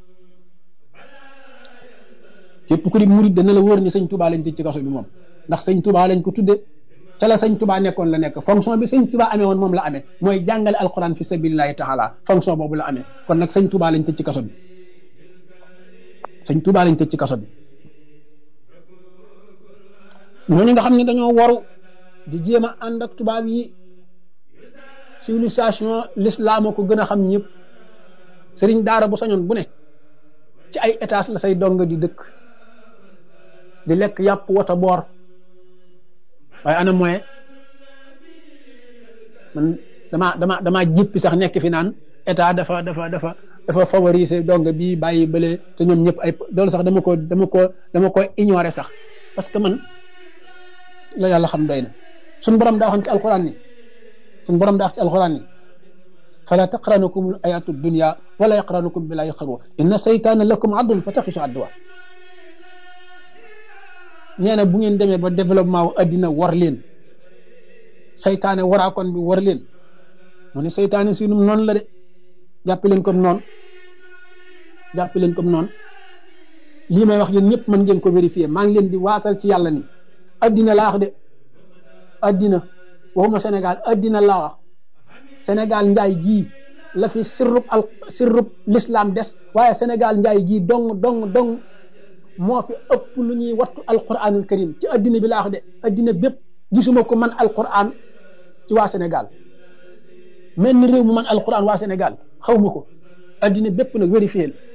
képp ku di murid dana la wóor ni sëñ Touba lañ tëj ci kaso bi moom ndax sëñ Touba lañ ko tudde ca la sëñ Touba nekkoon la nekk fonction bi sëñ Touba amee woon moom la amee mooy jàngale alquran fi sabilillahi taala fonction boobu la amee kon nag sëñ Touba lañ tëj ci kaso bi sëñ Touba lañ tëj ci kaso bi. ñooñu nga xam ne dañoo waru di jéem a ànd ak tubaab yi civilisation l'islam ko gën a xam ñëpp sëriñ daara bu sañoon bu ne ci ay étage la say dong di dëkk di lekk yàpp wata boor waaye ana moyen man dama jippi sax nekk fi naan état dafa favoriser dong bii bàyyi bële te ñoom ñëpp ay loolu sax dama ko ignorer sax parce que man la yàlla xam doy na suñ borom daa waxoon ci alquran ni fala taqranukum ayatu dunya wala yaqranukum billahi xarwa inna saytaana lakum addun fa taxisu adduwa. nee na bu ngeen demee ba développement wu addina war leen saytaane waraakoon bi war leen mu ne saytaane si num noonu la de jàppe leen comme noonu lii may wax yéen ñëpp mën ngeen ko vérifier maa ngi leen di waatal ci yàlla ni addina laa wax de addina waxuma Sénégal addina laa wax Sénégal njaay gii la fi sirrub l'islam des waaye Sénégal njaay gii dong moo fi ëpp lu ñuy wattu alquranul karim ci addina bi laa wax de addina bépp gisuma ko man alquran ci waa Sénégal mel ni réew mu man alquran waa Sénégal xawma ko addina bépp nag vérifié la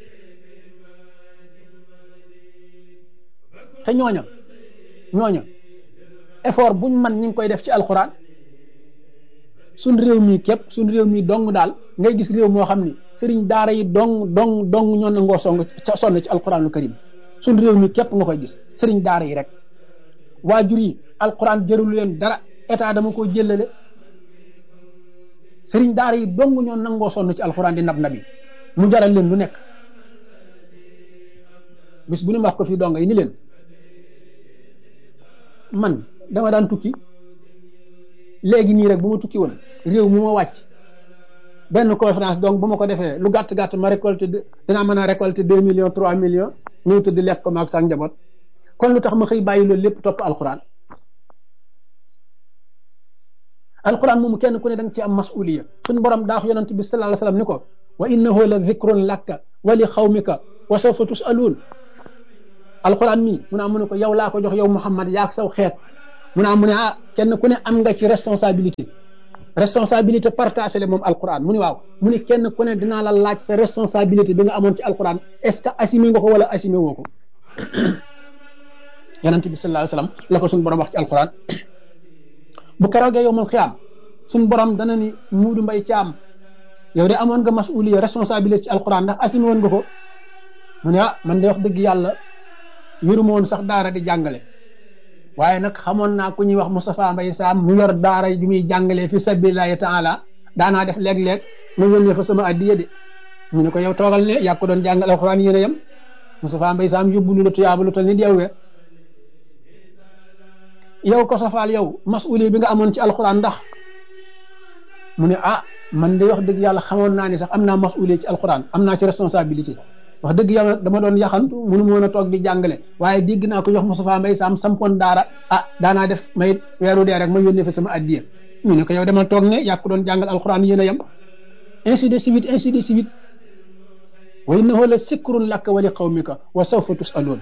te ñooña effort buñ man ñi ngi koy def ci alquran suñ réew mi képp suñ réew mi dong daal ngay gis réew moo xam ni sëriñ daara yi dong ñoo nangoo sonn ci alquranul karim suñ réew mi képp nga koy gis sëriñ daara yi rek waajur yi alquran jërulu leen dara état dama ko jëlale sëriñ daara yi dong ñoo nangoo sonn ci alquran di nabi mu jaral leen lu nekk bis bu ñu wax ko fii donga yi ni leen man dama daan tukki léegi nii rek bu ma tukki woon réew mu ma wàcc benn conférence donc bu ma ko defee lu gàtt ma récolté dinaa mën a récolté 2 millions 3 millions ñëw tëdd lekk ko maag sax njaboot kon lu tax ma xëy bàyyi loolu lépp topp alquran moomu kenn ku ne da nga ci am masuliya suñu borom daa wax yonent bi sallallahu alayhi wasallam ni ko wa innahu la dhikrun laka wa li xawmika wa sawfa tusaluun alquran mii mu ne ko yow laa ko jox yow Muhammad yaak saw xeet mu ne ah kenn ku ne am nga ci responsabilité partagée la moom alquran mu ne waaw mu ne kenn ku ne dinaa la laaj sa responsabilité bi nga amoon ci alquran est-ce que assumé nga ko wala assumé woo ko yonent bi sallallahu alayhi wasallam la ko suñu borom wax ci alquran bu keroogee yowmal xiyaam suñu borom dana ni Muudu Mbay Caam yow de amoon nga masuliya responsabilité ci alquran ndax assumé woon nga ko mu ne ah man de wax dëgg yàlla yëruma woon sax daara di jàngale waaye nag xamoon naa ku ñuy wax Moustapha Mbay Sam mu yor daara ju muy jàngalee fi sabilillahi taala daanaa def léeg-léeg ma yónnee fa sama addiya de ñu ne ko yow toogal ne yaa ko doon jàngal alquran yéen a yem Moustapha Mbay Sam yóbbu lu la tuyaaba lu tal nit yow we yow ko safaal yow masuliya bi nga amoon ci alquran ndax mu ne ah man de wax dëgg yàlla xamoon naa ni sax am naa masuliya ci alquran am naa ci responsabilité wax dëgg yàlla dama doon yaxantu mënu ma woon a toog di jàngale waaye dégg naa ko jox Moustapha Mbay Sam sampoon daara ah daanaa def may weeru dee rek ma yónnee fa sama addiya ñu ne ko yow demal toog ne yaa ko doon jàngal alquran yéen a yem ainsi de suite ainsi de suite wa innahu la sikrun laka wa li qawmika wa sawfa tusalun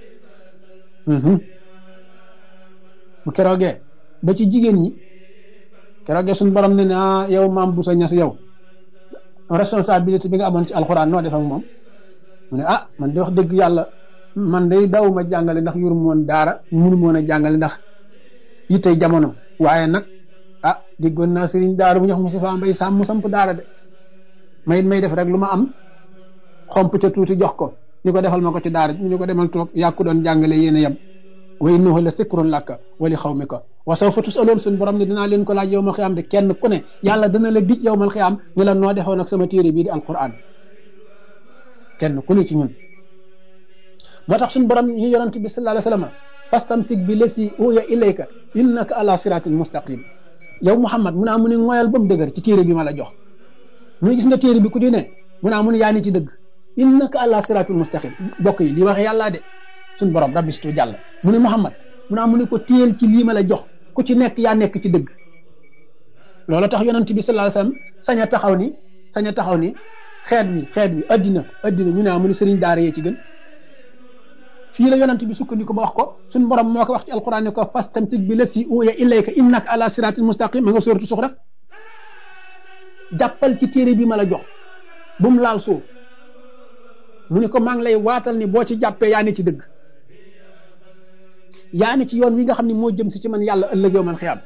bu keroogee ba ci jigéen ñi keroogee suñu borom ne na yow maam bu sa ñas yow responsabilité bi nga amoon ci alquran noo def ak moom mu ne ah man de wax dëgg yàlla man day daw ma jàngale ndax yuru moon daara munu moon a jàngale ndax yittey jamono waaye nag ah déggoon naa sëriñ daara bu ñox Moustapha Mbay Sam mu samp daara de may def rek lu ma am xomp ca tuuti jox ko ñu ko defal ma ko ci daara ñu ko demal toog yàkku doon jàngale yéen a yem wa innahu la sikrun laka wa li xawmika wa sawfa tusaloon suñ borom ne dinaa leen ko laaj yowmal xiyaam de kenn ku ne yàlla dana la dij yowmal xiyaam ñu la noo defoon ak sama téere bii di alquran kenn ku ne ci ñun moo tax suñu borom ñu yonent bi sallallahu alayhi wasallam fastamsik bi lasi uya ilayka innaka ala siratin mustaqim yow Muhammad mu naa mu ne ngoyal ba mu dëgër ci téere bi ma la jox mu gis nga téere bi ku di ne mu naa mu ne yaa ni ci dëgg innaka ala siratin mustaqim bokk yi li waxe yàlla de suñu borom rabbi situ jàll mu ne Muhammad mu naa mu ne ko téel ci lii ma la jox ku ci nekk yaa nekk ci dëgg loolu tax yonent bi sallallahu alayhi wasallam sañ a taxaw ni xeet wi addina ñu ne mu ne sëriñ daara yee ci gën fii la yonent bi sukkandiku ba wax ko suñu borom moo ko wax ci alquran ne ko fastamsik bi lasi uya ilayka innaka ala siratin mustaqim ma nga sóoratu Zuxruf jàppal ci téere bi ma la jox bu mu laal suuf mu ne ko maa ngi lay waatal ni boo ci jàppee yaa ne ci dëgg yaa ne ci yoon wi nga xam ne moo jëm si ci man yàlla ëllëg yow man xiyaam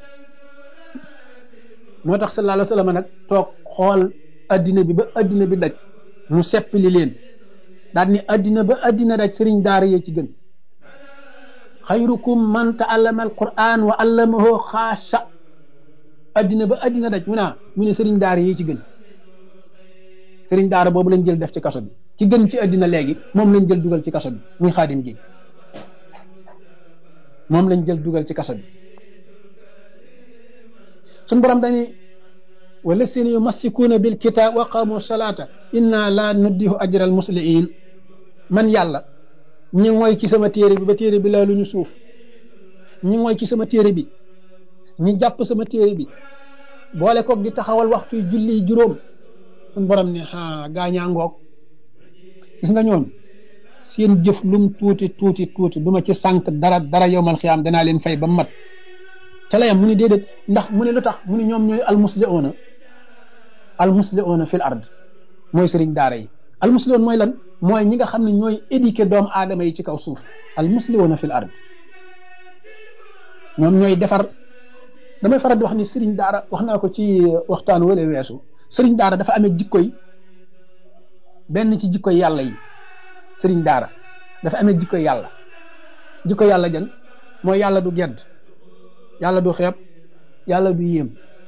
moo tax sallallahu alayhi wasallam nag toog xool addina bi ba addina bi daj mu seppali leen daal ni addina ba addina daj sëriñ daara yee ci gën xayrukum man ta'allama alquran wa allamahu xaasha addina ba addina daj mu ne sëriñ daara yee ci gën sëriñ daara boobu lañ jël def ci kaso bi ci gën ci addina léegi moom lañ jël dugal ci kaso bi muy xaadim gi moom lañ jël dugal ci kaso bi suñ borom dañuy wallasina yumassikuuna bil kitaab wa qaamu salaata inna la nuddihu ajral musliin man yàlla ñi mooy ci sama téere bi ba téere bi laa lu ñu suuf ñi mooy ci sama téere bi ñi jàpp sama téere bi boole koog di taxawal waxtu julli juróom suñ borom ne gaañaa ngoog gis nga ñoom seen jëf lum tuuti du ma ci sànq dara yowmal xiyaam danaa leen fay ba mat ca la yam mu ne déedéet ndax mu ne lu tax mu ne ñoom ñooy almusliuna fil ard mooy sëriñ daara yi almusliun mooy lan mooy ñi nga xam ne ñooy éduquer doomu aadama yi ci kaw suuf almusliuna fil ard ñoom ñooy defar damay faral di wax ni sëriñ daara wax naa ko ci waxtaan wala weesu sëriñ daara dafa amee jikkoy benn ci jikkoy yàlla yi sëriñ daara dafa amee jikko yàlla jan mooy yàlla du gedd yàlla du xeeb yàlla du yéem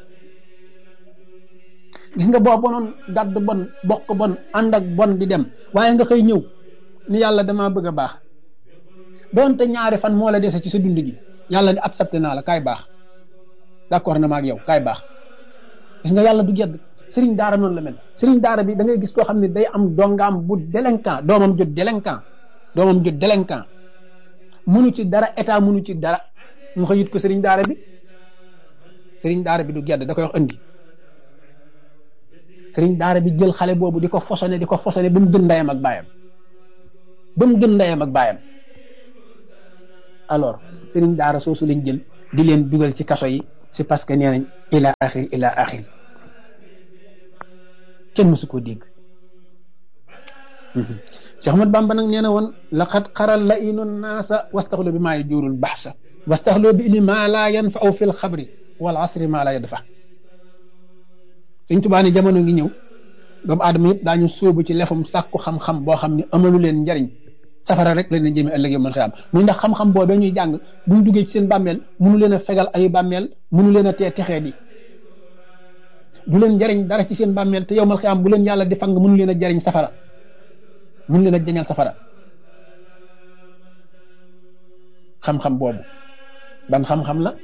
gis nga boo bonoon gàdd bon bokk bon ànd ak bon di dem waaye nga xëy ñëw ni yàlla damaa bëgg a baax doonte ñaari fan moo la dese ci sa dund gi yàlla ni accepté naa la kaay baax d'accord na ma ak yow kaay baax gis nga yàlla du gedd sëriñ daara noonu la mel sëriñ daara bi da ngay gis koo xam ne day am dongaam bu délinquant doomam jot délinquant mënu ci dara état mënu ci dara mu xëyit ko sëriñ daara bi du gedd da koy wax andi sëriñ daara bi jël xale boobu di ko fosone ba mu gën ndeyam ak baayam alors sëriñ daara soosu lañ jël di leen dugal ci kaso yi c'est parce que nee nañ ila axir kenn mësu koo dégg. Cheikh Ahmad Bamba nag nee na woon laqad xaral la inu naasa wastaxlu bi maa yajuurul baxsa wastaxlu bi ilmi maa laa yanfa'u fil xabri wal asri maa laa yadfa. Sëñ Tuubaa ne jamono ngi ñëw doomu aadama yëpp daañu sóobu ci lefum sàkku xam-xam boo xam ne amalu leen njariñ safara rek lañ leen jëmee ëllëg yow mën xëy am muy ndax xam-xam boobee ñuy jàng buñ duggee ci seen bàmmeel mënu leen a fegal ay bàmmeel mënu leen a tee texee di du leen jariñ dara ci seen bàmmeel te yow mal xëy am bu leen yàlla di fang mënu leen a jariñ safara mënu leen a jañal safara. xam-xam boobu ban xam-xam la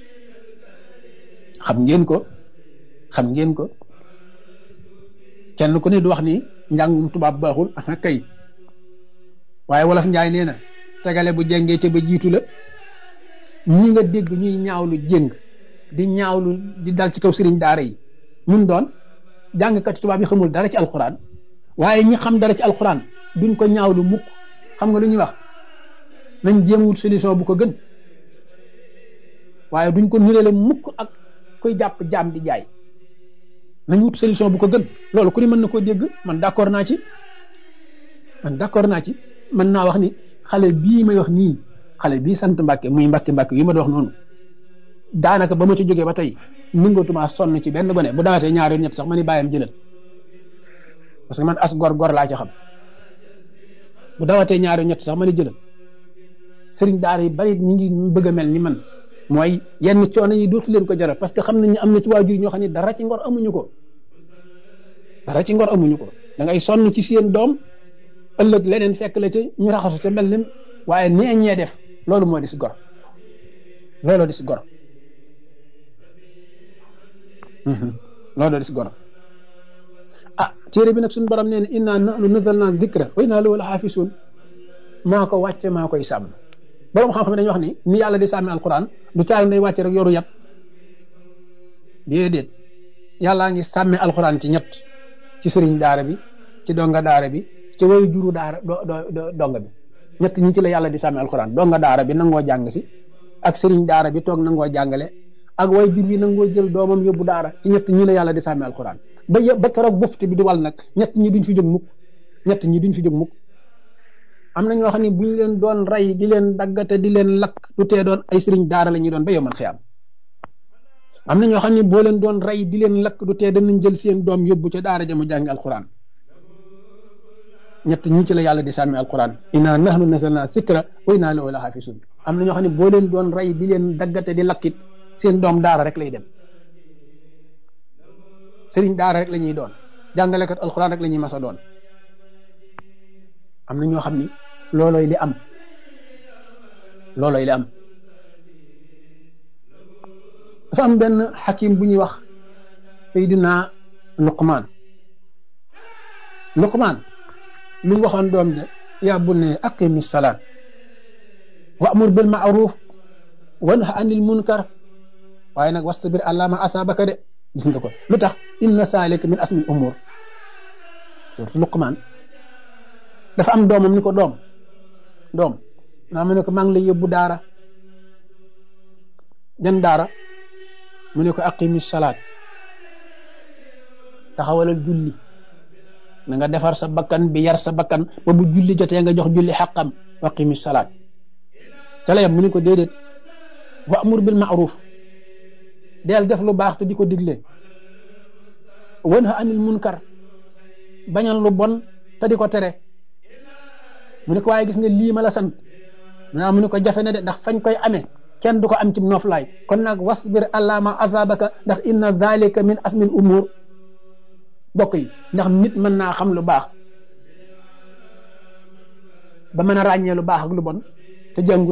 xam ngeen ko kenn ku ne du wax ni njàngum tubaab baaxul ah kay waaye wolof njaay nee na tegale bu jengee ca ba jiitu la. ñi nga dégg ñuy ñaawlu jéng di ñaawlu di dal ci kaw sëriñ daara yi ñun doon jàngkati tubaab yi xamul dara ci alxuraan waaye ñi xam dara ci alxuraan duñ ko ñaawlu mukk. xam nga lu ñuy wax nañ jéem wut solution bu ko gën waaye duñ ko nirale mukk ak koy jàpp jaam di jaay. nañ wut solution bu ko gën loolu ku ne mën na koo dégg man d'accord naa ci mën naa wax ni xale bii may wax nii xale bii sant Mbàkke muy Mbàkke yi ma doon wax noonu daanaka ba ma ci jógee ba tey nangatuma sonn ci benn gone bu dawatee ñaar yoon ñett sax ma ni bàyyam jëlal parce que man as gor laa ci xam bu dawatee ñaar yoon ñett sax ma ni jëlal. sëriñ daara yi bari ñi ngi bëgg a mel ni man mooy yenn coono yi dootu leen ko jaral parce que xam nañ ne am na ci waajur ñoo xam ne dara ci ngor amuñu ko da ngay sonn ci seen doom ëllëg leneen fekk la ca ñu raxasu ca mel ni waaye nee ñee def loolu moo di si gor looloo di si gor ah téere bi nag suñu borom nee na inna nahnu nazzalna dhikra wa inna lahu lahafizun maa ko wàcce maa koy sàmm. borom xam-xam dañuy wax ni yàlla di sàmmi alquran du caal day wàcce rek yoru yat déedéet yàllaa ngi sàmmi alquran ci ñett ci sëriñ daara bi ci donga daara bi ci way juru daara donga bi ñett ñi ci la yàlla di sàmmi alquran donga daara bi nangoo jàng si ak sëriñ daara bi toog nangoo jàngale ak way jur bi nangoo jël doomam yóbbu daara ci ñett ñi la yàlla di sàmmi alquran ba keroog bufte bi di wal nag ñett ñi duñ fi jóg mukk am na ñoo xam ne bu ñu leen doon rey di leen daggate di leen lakk lu tee doon ay sëriñ daara la ñuy doon ba yow man xiyam am na ñoo xam ne boo leen doon rey di leen lakk du tee danañ jël seen doom yóbbu ca daara ja mu jàngi alquran ñett ñi ci la yàlla di sàmmi alquran inna nahnu nazzalna zikra wa inna lahu lahafizun am na ñoo xam ne boo leen doon rey di leen daggate di lakkit seen doom daara rek lay dem sëriñ daara rek la ñuy doon jàngalekat alquran rek la ñuy masa doon. am na ñoo xam ni loolooy li am dafa am benn xakim bu ñuy wax Seydina Luqmaan lu mu waxoon doom de yaa bunayya aqimi salaat wa'mur bil ma'ruf wanha anil munkar waaye nag wastabir alaa maa asaabaka de gis nga ko lu tax inna zaalika min azmil umuur surtout Luqmaan dafa am doomam ni ko doom naa mu ne ko maa ngi lay yóbbu daara jan daara mu ne ko aqimi salaat taxawalal julli na nga defar sa bakkan bi yar sa bakkan ba bu julli jotee nga jox julli xaqam aqimi salaat ca la yam mu ne ko déedéet wa'mur bil ma'ruf del def lu baax te di ko digle wanha anil munkar bañal lu bon te di ko tere mu ne ko waaye gis nga lii ma la sant mu ne ko jafe na de ndax fañ koy amee kenn du ko am ci noflaay kon nag wasbir alaa maa asaabaka ndax inna zalika min asmil umur bokk yi ndax nit mën naa xam lu baax ba mën a ràññee lu baax ak lu bon te jàngut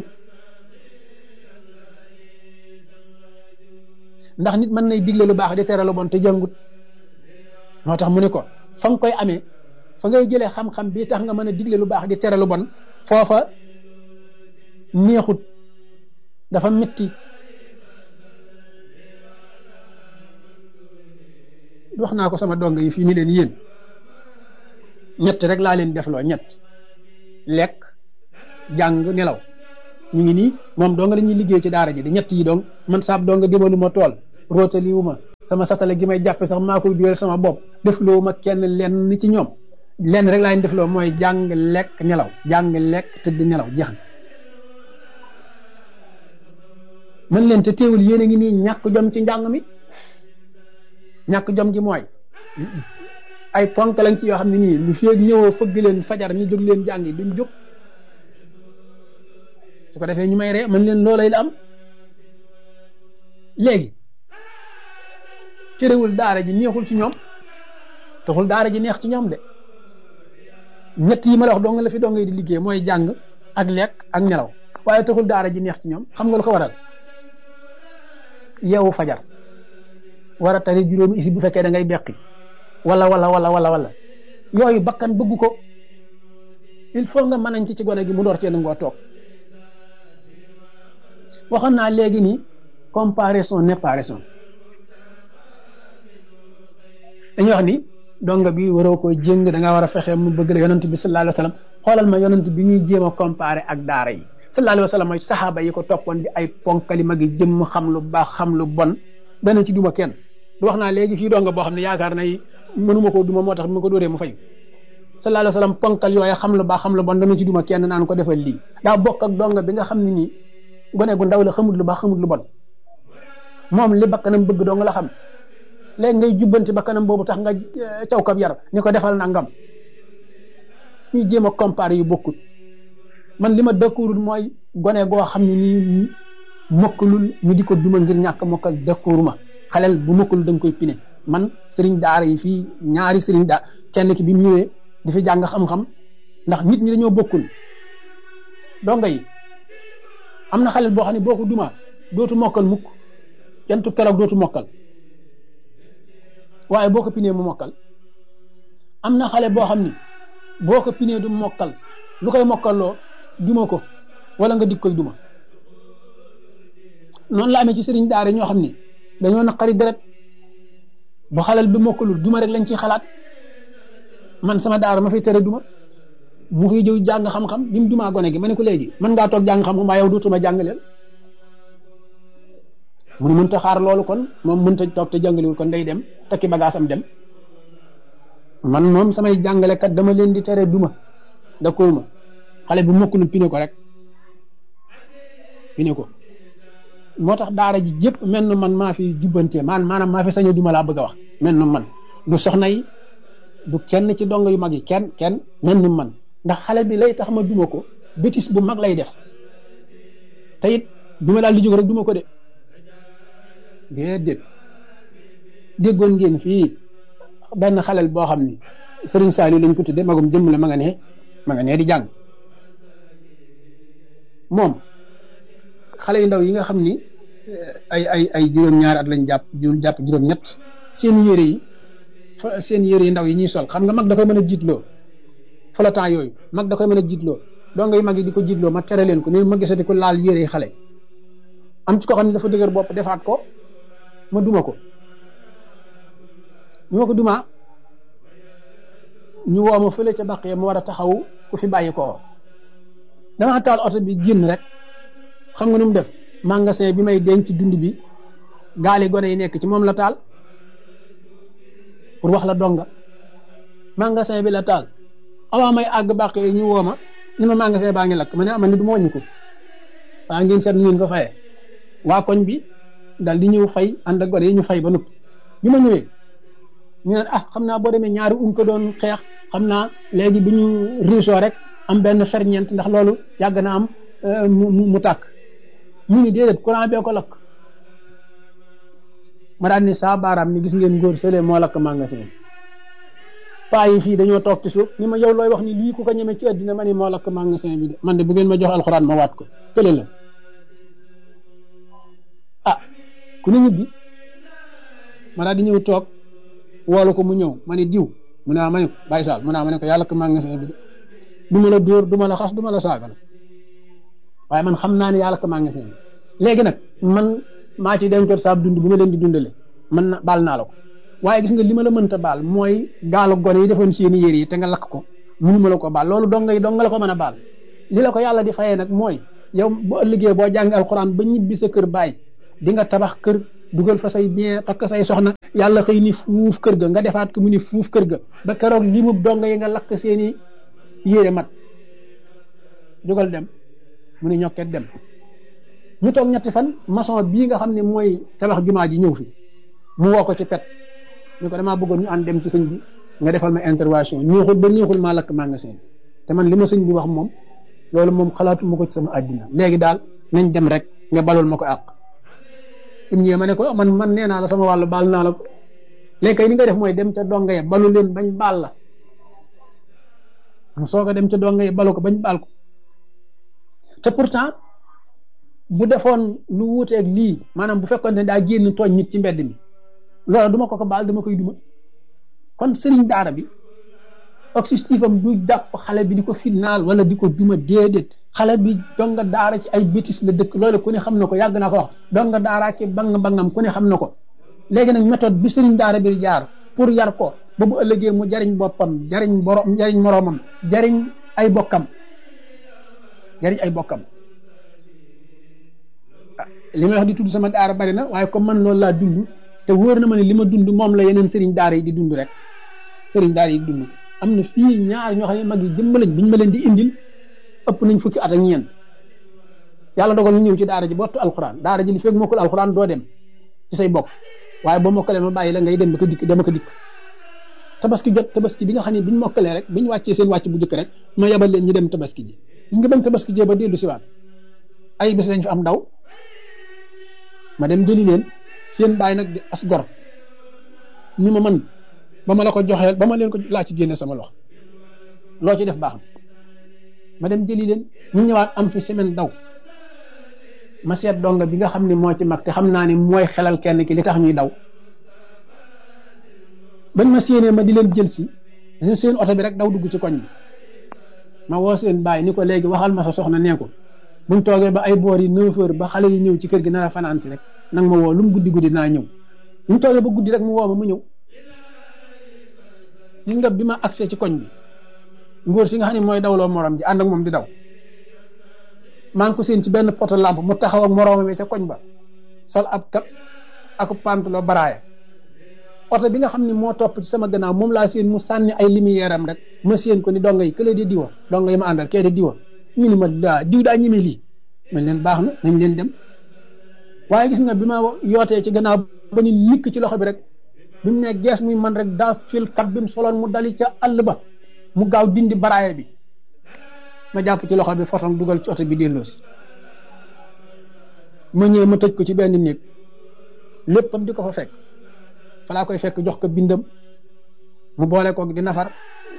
ndax nit mën nay digle lu baax di tere lu bon te jàngut moo tax mu ne ko fa nga koy amee fa ngay jëlee xam-xam bii tax nga mën a digle lu baax di tere lu bon foofa neexut dafa metti wax naa ko sama dong yi fii ni leen yéen ñett rek laa leen defloo ñett lekk jàng nelaw ñu ngi nii moom dong la ñuy liggéey ci daara ji di ñett yi dong man saab dong dimalu ma tool rootaliwu ma sama satale gi may jàppe sax maa koy duyal sama bopp defloo ma kenn lenn ci ñoom lenn rek laa ñu defloo mooy jàng lekk nelaw jàng lekk tëdd nelaw jeex na man leen te teewul yéen a ngi nii ñàkk jom ci njàng mi ñàkk jom gi mooy ay ponk lañ ci yoo xam ne nii lu feeg ñëwoo fëgg leen fajar ñu jóg leen jàngi duñ jóg su ko defee ñu may ree man leen loolay la am léegi cërewul daara ji neexul ci ñoom taxul daara ji neex ci ñoom de ñett yi ma la wax dong la fi dong di liggéey mooy jàng ak lekk ak nelaw waaye taxul daara ji neex ci ñoom xam nga lu ko waral yeewu fajar war a tari juróomi isi bu fekkee da ngay beqi wala yooyu bakkan bëgg ko il faut nga mënañ ci gone gi mu door cee nangoo toog waxoon naa léegi ni comparaison n'est pas raison dañuy wax ni donga bi waroo ko jéng da nga war a fexe mu bëgg la yonent bi sallallahu alayhi wa sallam xoolal ma yonent bi ñuy jéem a comparer ak daara yi sallallahu alayhi wa sallam mooy saxaaba yi ko toppoon di ay ponkali magi jëmm xam lu baax xam lu bon dana ci duma kenn du wax naa léegi fii donga boo xam ne yaakaar nay mënuma koo duma moo tax mu ko dóoree mu fay sallallahu alayhi wa sallam ponkal yooyu xam lu baax xam lu bon dana ci duma kenn naan ko defal lii daa bokk ak donga bi nga xam ne nii gone gu ndaw la xamut lu baax xamut lu bon moom li bakkanam bëgg dong la xam léegi ngay jubbanti bakkanam boobu tax nga caw kab yar ni ko defal nangam ñuy jéem a comparer yu bokkut man li ma dëkkuwul mooy gone goo xam ne nii mokkalul ñu di ko duma ngir ñàkk mokkal dëkkuwul ma xaleel bu mokkalul da nga koy pine man sëriñ daara yi fii ñaari sëriñ daara kenn ki bi mu ñëwee di fi jàng xam-xam ndax nit ñi dañoo bokkul donga yi am na xaleel boo xam ne boo ko duma dootu mokkal mukk kentu keroog dootu mokkal waaye boo ko pinee mu mokkal am na xale boo xam ni boo ko pinee du mokkal lu koy mokkaloo duma ko wala nga dik koy duma noonu la amee ci sëriñ daara ñoo xam ni dañoo naqari deret bu xalal bi mokkalul duma rek lañ ciy xalaat man sama daara ma fi tere duma mu fiy jëw jàng xam-xam bi mu dumaa gone gi ma ne ko léegi mën ngaa toog jàng xam-xam waaye yow dootuma jàngaleel mu mënta xaar loolu kon moom mënta toog te jàngalewul kon day dem takki bagaasam dem man moom samay jàngalekat dama leen di tere duma d'accord ma xale bu mokkulul pine ko rek pine ko moo tax daara ji yëpp mel na man maa fi jubbantee maanaam maa fi saño duma laa bëgg a wax mel na man du soxna yi du kenn ci dongo yu mag yi kenn mel na man ndax xale bi lay tax ma duma ko bétis bu mag lay def te it duma daal di jóg rek duma ko de déedéet déggoon ngeen fii benn xalel boo xam ni Serigne Saliou lañ ko tudde magum jëmm la ma nga nee di jàng moom xale yu ndaw yi nga xam ni ay juróom-ñaari at lañ jàpp juróom-ñett seen yére yi ndaw yi ñuy sol xam nga mag da koy mën a jiitloo flottant yooyu mag da koy mën a jiitloo doo ngay mag yi di ko jiitloo ma tere leen ko ni ma gisati ko laal yére yi xale am ci ko xam ne dafa dëgër bopp defaat ko ma duma ko ñu ma ko dumaa ñu woo ma fële ca bàqee ma war a taxaw ku fi bàyyi ko dama taal oto bi génn rek xam nga nu mu def magasin bi may denc dund bi gaali gone yi nekk ci moom la taal pour wax la donga magasin bi la taal avant may àgg bàqee ñu woo ma ni ma magasin baa ngi lakk ma ne ama ni du ma wàññi ko waa ngeen seet ngeen ko fayee waa koñ bi dal di ñëw fay ànd ak gone yi ñu fay ba noppi bi ma ñëwee ñu naan xam naa boo demee ñaari ko doon xeex xam naa léegi bu ñu riisoo rek am benn ferñeent ndax loolu yàgg na am mu tàkk ñu ni déedéet courant bee ko lakk ma daan ni saa baaraam ni gis ngeen góor sële moo lakk magasin paa yi fii dañoo toog ci suuf ni ma yow looy wax ni lii ku ko ñeme ci àddina ma ni moo lakk magasin bi de man de bu ngeen ma jox alxuraan ma waat ko kële la ku ne ñibbi ma daal di ñëw toog woolu ko mu ñëw ma ne diw mu ne ma ne ko Baye Sall mu ne ma ne ko yàlla ko magasin bi de du ma la dóor du ma la xas du ma la saaga nag waaye man xam naa ne yàlla ko magasin bi léegi nag man maa ci dencoon saab dund bu ma leen di dundale man na baal naa la ko waaye gis nga li ma la mënta baal mooy gaalu gone yi defoon seeni yére yi te nga lakk ko mënu ma la ko baal loolu dong la ko mën a baal li la ko yàlla di fayee nag mooy yow boo ëllëgee boo jàng alxuraan ba ñibbi sa kër baay di nga tabax kër dugal fa say bien takk say soxna yàlla xëy ni fuuf kër ga nga defaat ko mu ni fuuf kër ga ba keroog limub donga yi nga lakk seeni yére mat jógal dem mu ni ñokket dem ñu toog ñetti fan maçon bii nga xam ne mooy tabax jumaa ji ñëw fi mu woo ko ci pet ñu ko damaa bëggoon ñu ànd dem ci sëñ bi nga defal ma intervention ñuuxul ba ñuuxul maa lakk magasin te man li ma sëñ bi wax moom loolu moom xalaatuma ko ci sama àddina léegi daal nañ dem rek nga balul ma ko àq im ñëwee ma ne ko man nee naa la sama wàllu baal naa la ko léegi kay ni nga def mooy dem ca donga ye balu leen bañ baal la mu soog a dem ca donga ye balu ko bañ baal ko te pourtant bu defoon lu wuuteeg lii maanaam bu fekkoon ne daa génn tooñ nit ci mbedd mi loolu duma ko baal dama koy duma kon sëriñ daara bi objectif am du jàpp xale bi di ko final wala di ko duma déedéet xale bi donga daara ci ay bêtises la dëkk loolu ku ne xam na ko yàgg naa ko wax donga daara ki bangam ku ne xam na ko léegi nag méthode bi sëriñ daara bi jaar pour yar ko ba bu ëllëgee mu jariñ boppam jariñ moroomam jariñ ay bokkam li may wax di tudd sama daara bari na waaye comme man loolu laa dund te wóor na ma ne li ma dund moom la yeneen sëriñ daara yi di dund rek sëriñ daara yi di dund am na fii ñaar ñoo xam ne mag yi jëmm lañ biñ ma leen di indil ëpp nañ fukki at ak ñeent yàlla dogal ñu ñëw ci daara ji bottu alxuraan daara ji li fekk mokkul alxuraan doo dem ci say bokk waaye boo mokkalee ma bàyyi la ngay dem ba ko dikk tabaski jot tabaski bi nga xam ne biñ mokkalee rek biñ wàccee seen wàcc bu jëkk rek ma yebal leen ñu dem tabaski ji gis nga bañ tabaski jee ba dellu siwaat ay bés lañ fi am daw ma dem jëli leen seen bàyyi nag di as gor ni ma man ba ma la ko joxeel ba ma leen ko laa ci génne sama lox loo ci def baax na ma dem jëli leen ñu ñëwaat am fi semaine daw ma seet donga bi nga xam ne moo ci mag te xam naa ne mooy xelal kenn ki li tax ñuy daw bañ ma séenee ma di leen jël si seen oto bi rek daw dugg ci koñ bi ma woo seen bàyyi ni ko léegi waxal ma sa soxna nee ko buñ toogee ba ay boor yi 9 heures ba xale yi ñëw ci kër gi nar a fanaan si rek nag ma woo lu mu guddi dinaa ñëw buñ toogee ba guddi rek mu woo ma ñëw gis nga bi ma accès ci koñ bi ngóor si nga xam ne mooy dawloo morom ji ànd ak moom di daw maa ngi ko seen ci benn poto lampe mu taxaw ak moroom ca koñ ba sol ab kap ak pantalon baraaye oto bi nga xam ne moo topp ci sama gannaaw moom laa seen mu sànni ay lumière am rek ma seen ko ni donga yi këlee di diwa donga yi ma àndal kee di diwa ñu ni ma diw daa ñemee lii man leen baax na nañ leen dem waaye gis nga bi ma yootee ci gannaaw ba ni likk ci loxo bi rek bi mu ne gees muy man rek daa fil kat bi mu soloon mu dali ca àll ba mu gaaw dindi baraaye bi ma jàpp ci loxo bi fotom dugal ci oto bi delloosi ma ñëwee ma tëj ko ci benn néeg léppam di ko fa fekk falaa koy fekk jox ko bindam mu boole koog di nafar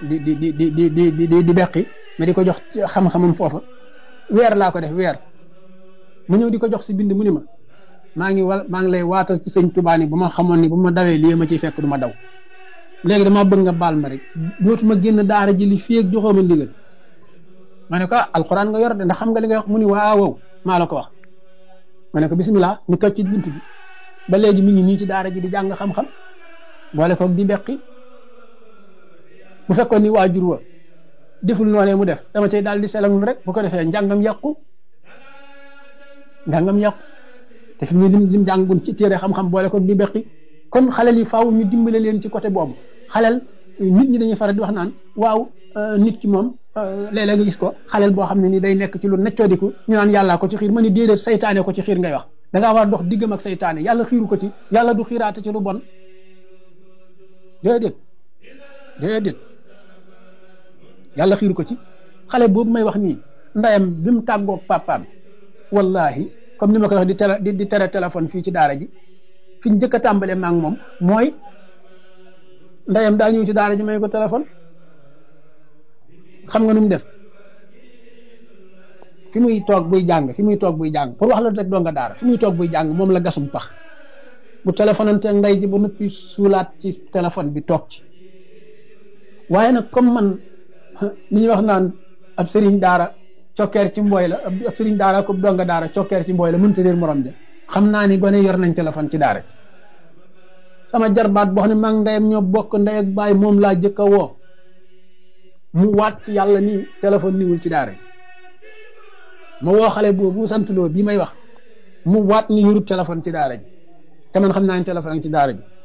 di beqi mais di ko jox xam-xamam foofa weer laa ko def weer mu ñëw di ko jox si bind mu ni ma maa ngi lay waatal ci sëñ Tuubaa ni bu ma xamoon ni bu ma dawee lii ma ciy fekk du ma daw léegi damaa bëgg nga baal ma rek dootuma génn daara ji li fii ak joxoo ma ndigal ma ne ko alxuraan nga yor de ndax xam nga li nga wax mu ni waaw maa la ko wax ma ne ko bisimilah ni ko ci bunt bi ba léegi mi ngi nii ci daara ji di jàng xam-xam boole koog di beqi bu fekkoon ni waajur wa deful noonee mu def dama cay daal di selagul rek bu ko defee njàngam yàqu te fi mu lim jàngun ci téere xam-xam boole koog di beqi kon xalel yi faaw ñu dimbale leen ci côté boobu xalel nit ñi dañuy faral di wax naan waaw nit ki moom léeg-léeg nga gis ko xalel boo xam ne ni day nekk ci lu neccoodiku ñu naan yàllaa ko ci xiir ma ni déedéet saytaane ko ci xiir ngay wax da ngaa war dox diggam ak saytaane yàlla xiiru ko ci yàlla du xiiraate ci lu bon déedéet yàlla xiiru ko ci xale boobu may wax nii ndayam bi mu tàggoog papaam wallahi comme ni ma koy wax di tere téléphone fii ci daara ji fi ñu njëkk a tàmbalee ma ak moom mooy ndayam daa ñëw ci daara ji may ko téléphone xam nga nu mu def fi muy toog buy jàng pour wax la rek doo nga daara fi muy toog buy jàng moom la gasum pax bu téléphonante ak nday ji ba noppi suulaat ci téléphone bi toog ci waaye nag comme man li ñuy wax naan ab sëriñ daara cokkeer ci mbooy la ab sëriñ daara ko donga daara cokkeer ci mbooy la mënta réer morom ja xam naa ni gone yor nañ téléphone ci daara ci sama jarbaat boo xam ne maa ngi ndeyam ñoo bokk ndey ak baay moom laa jëkk a woo mu waat ci yàlla ni téléphone niwul ci daara ci ma woo xale boobu sant loo bii may wax mu waat ni yorut téléphone ci daara ji te man xam naa ne téléphone ci daara ji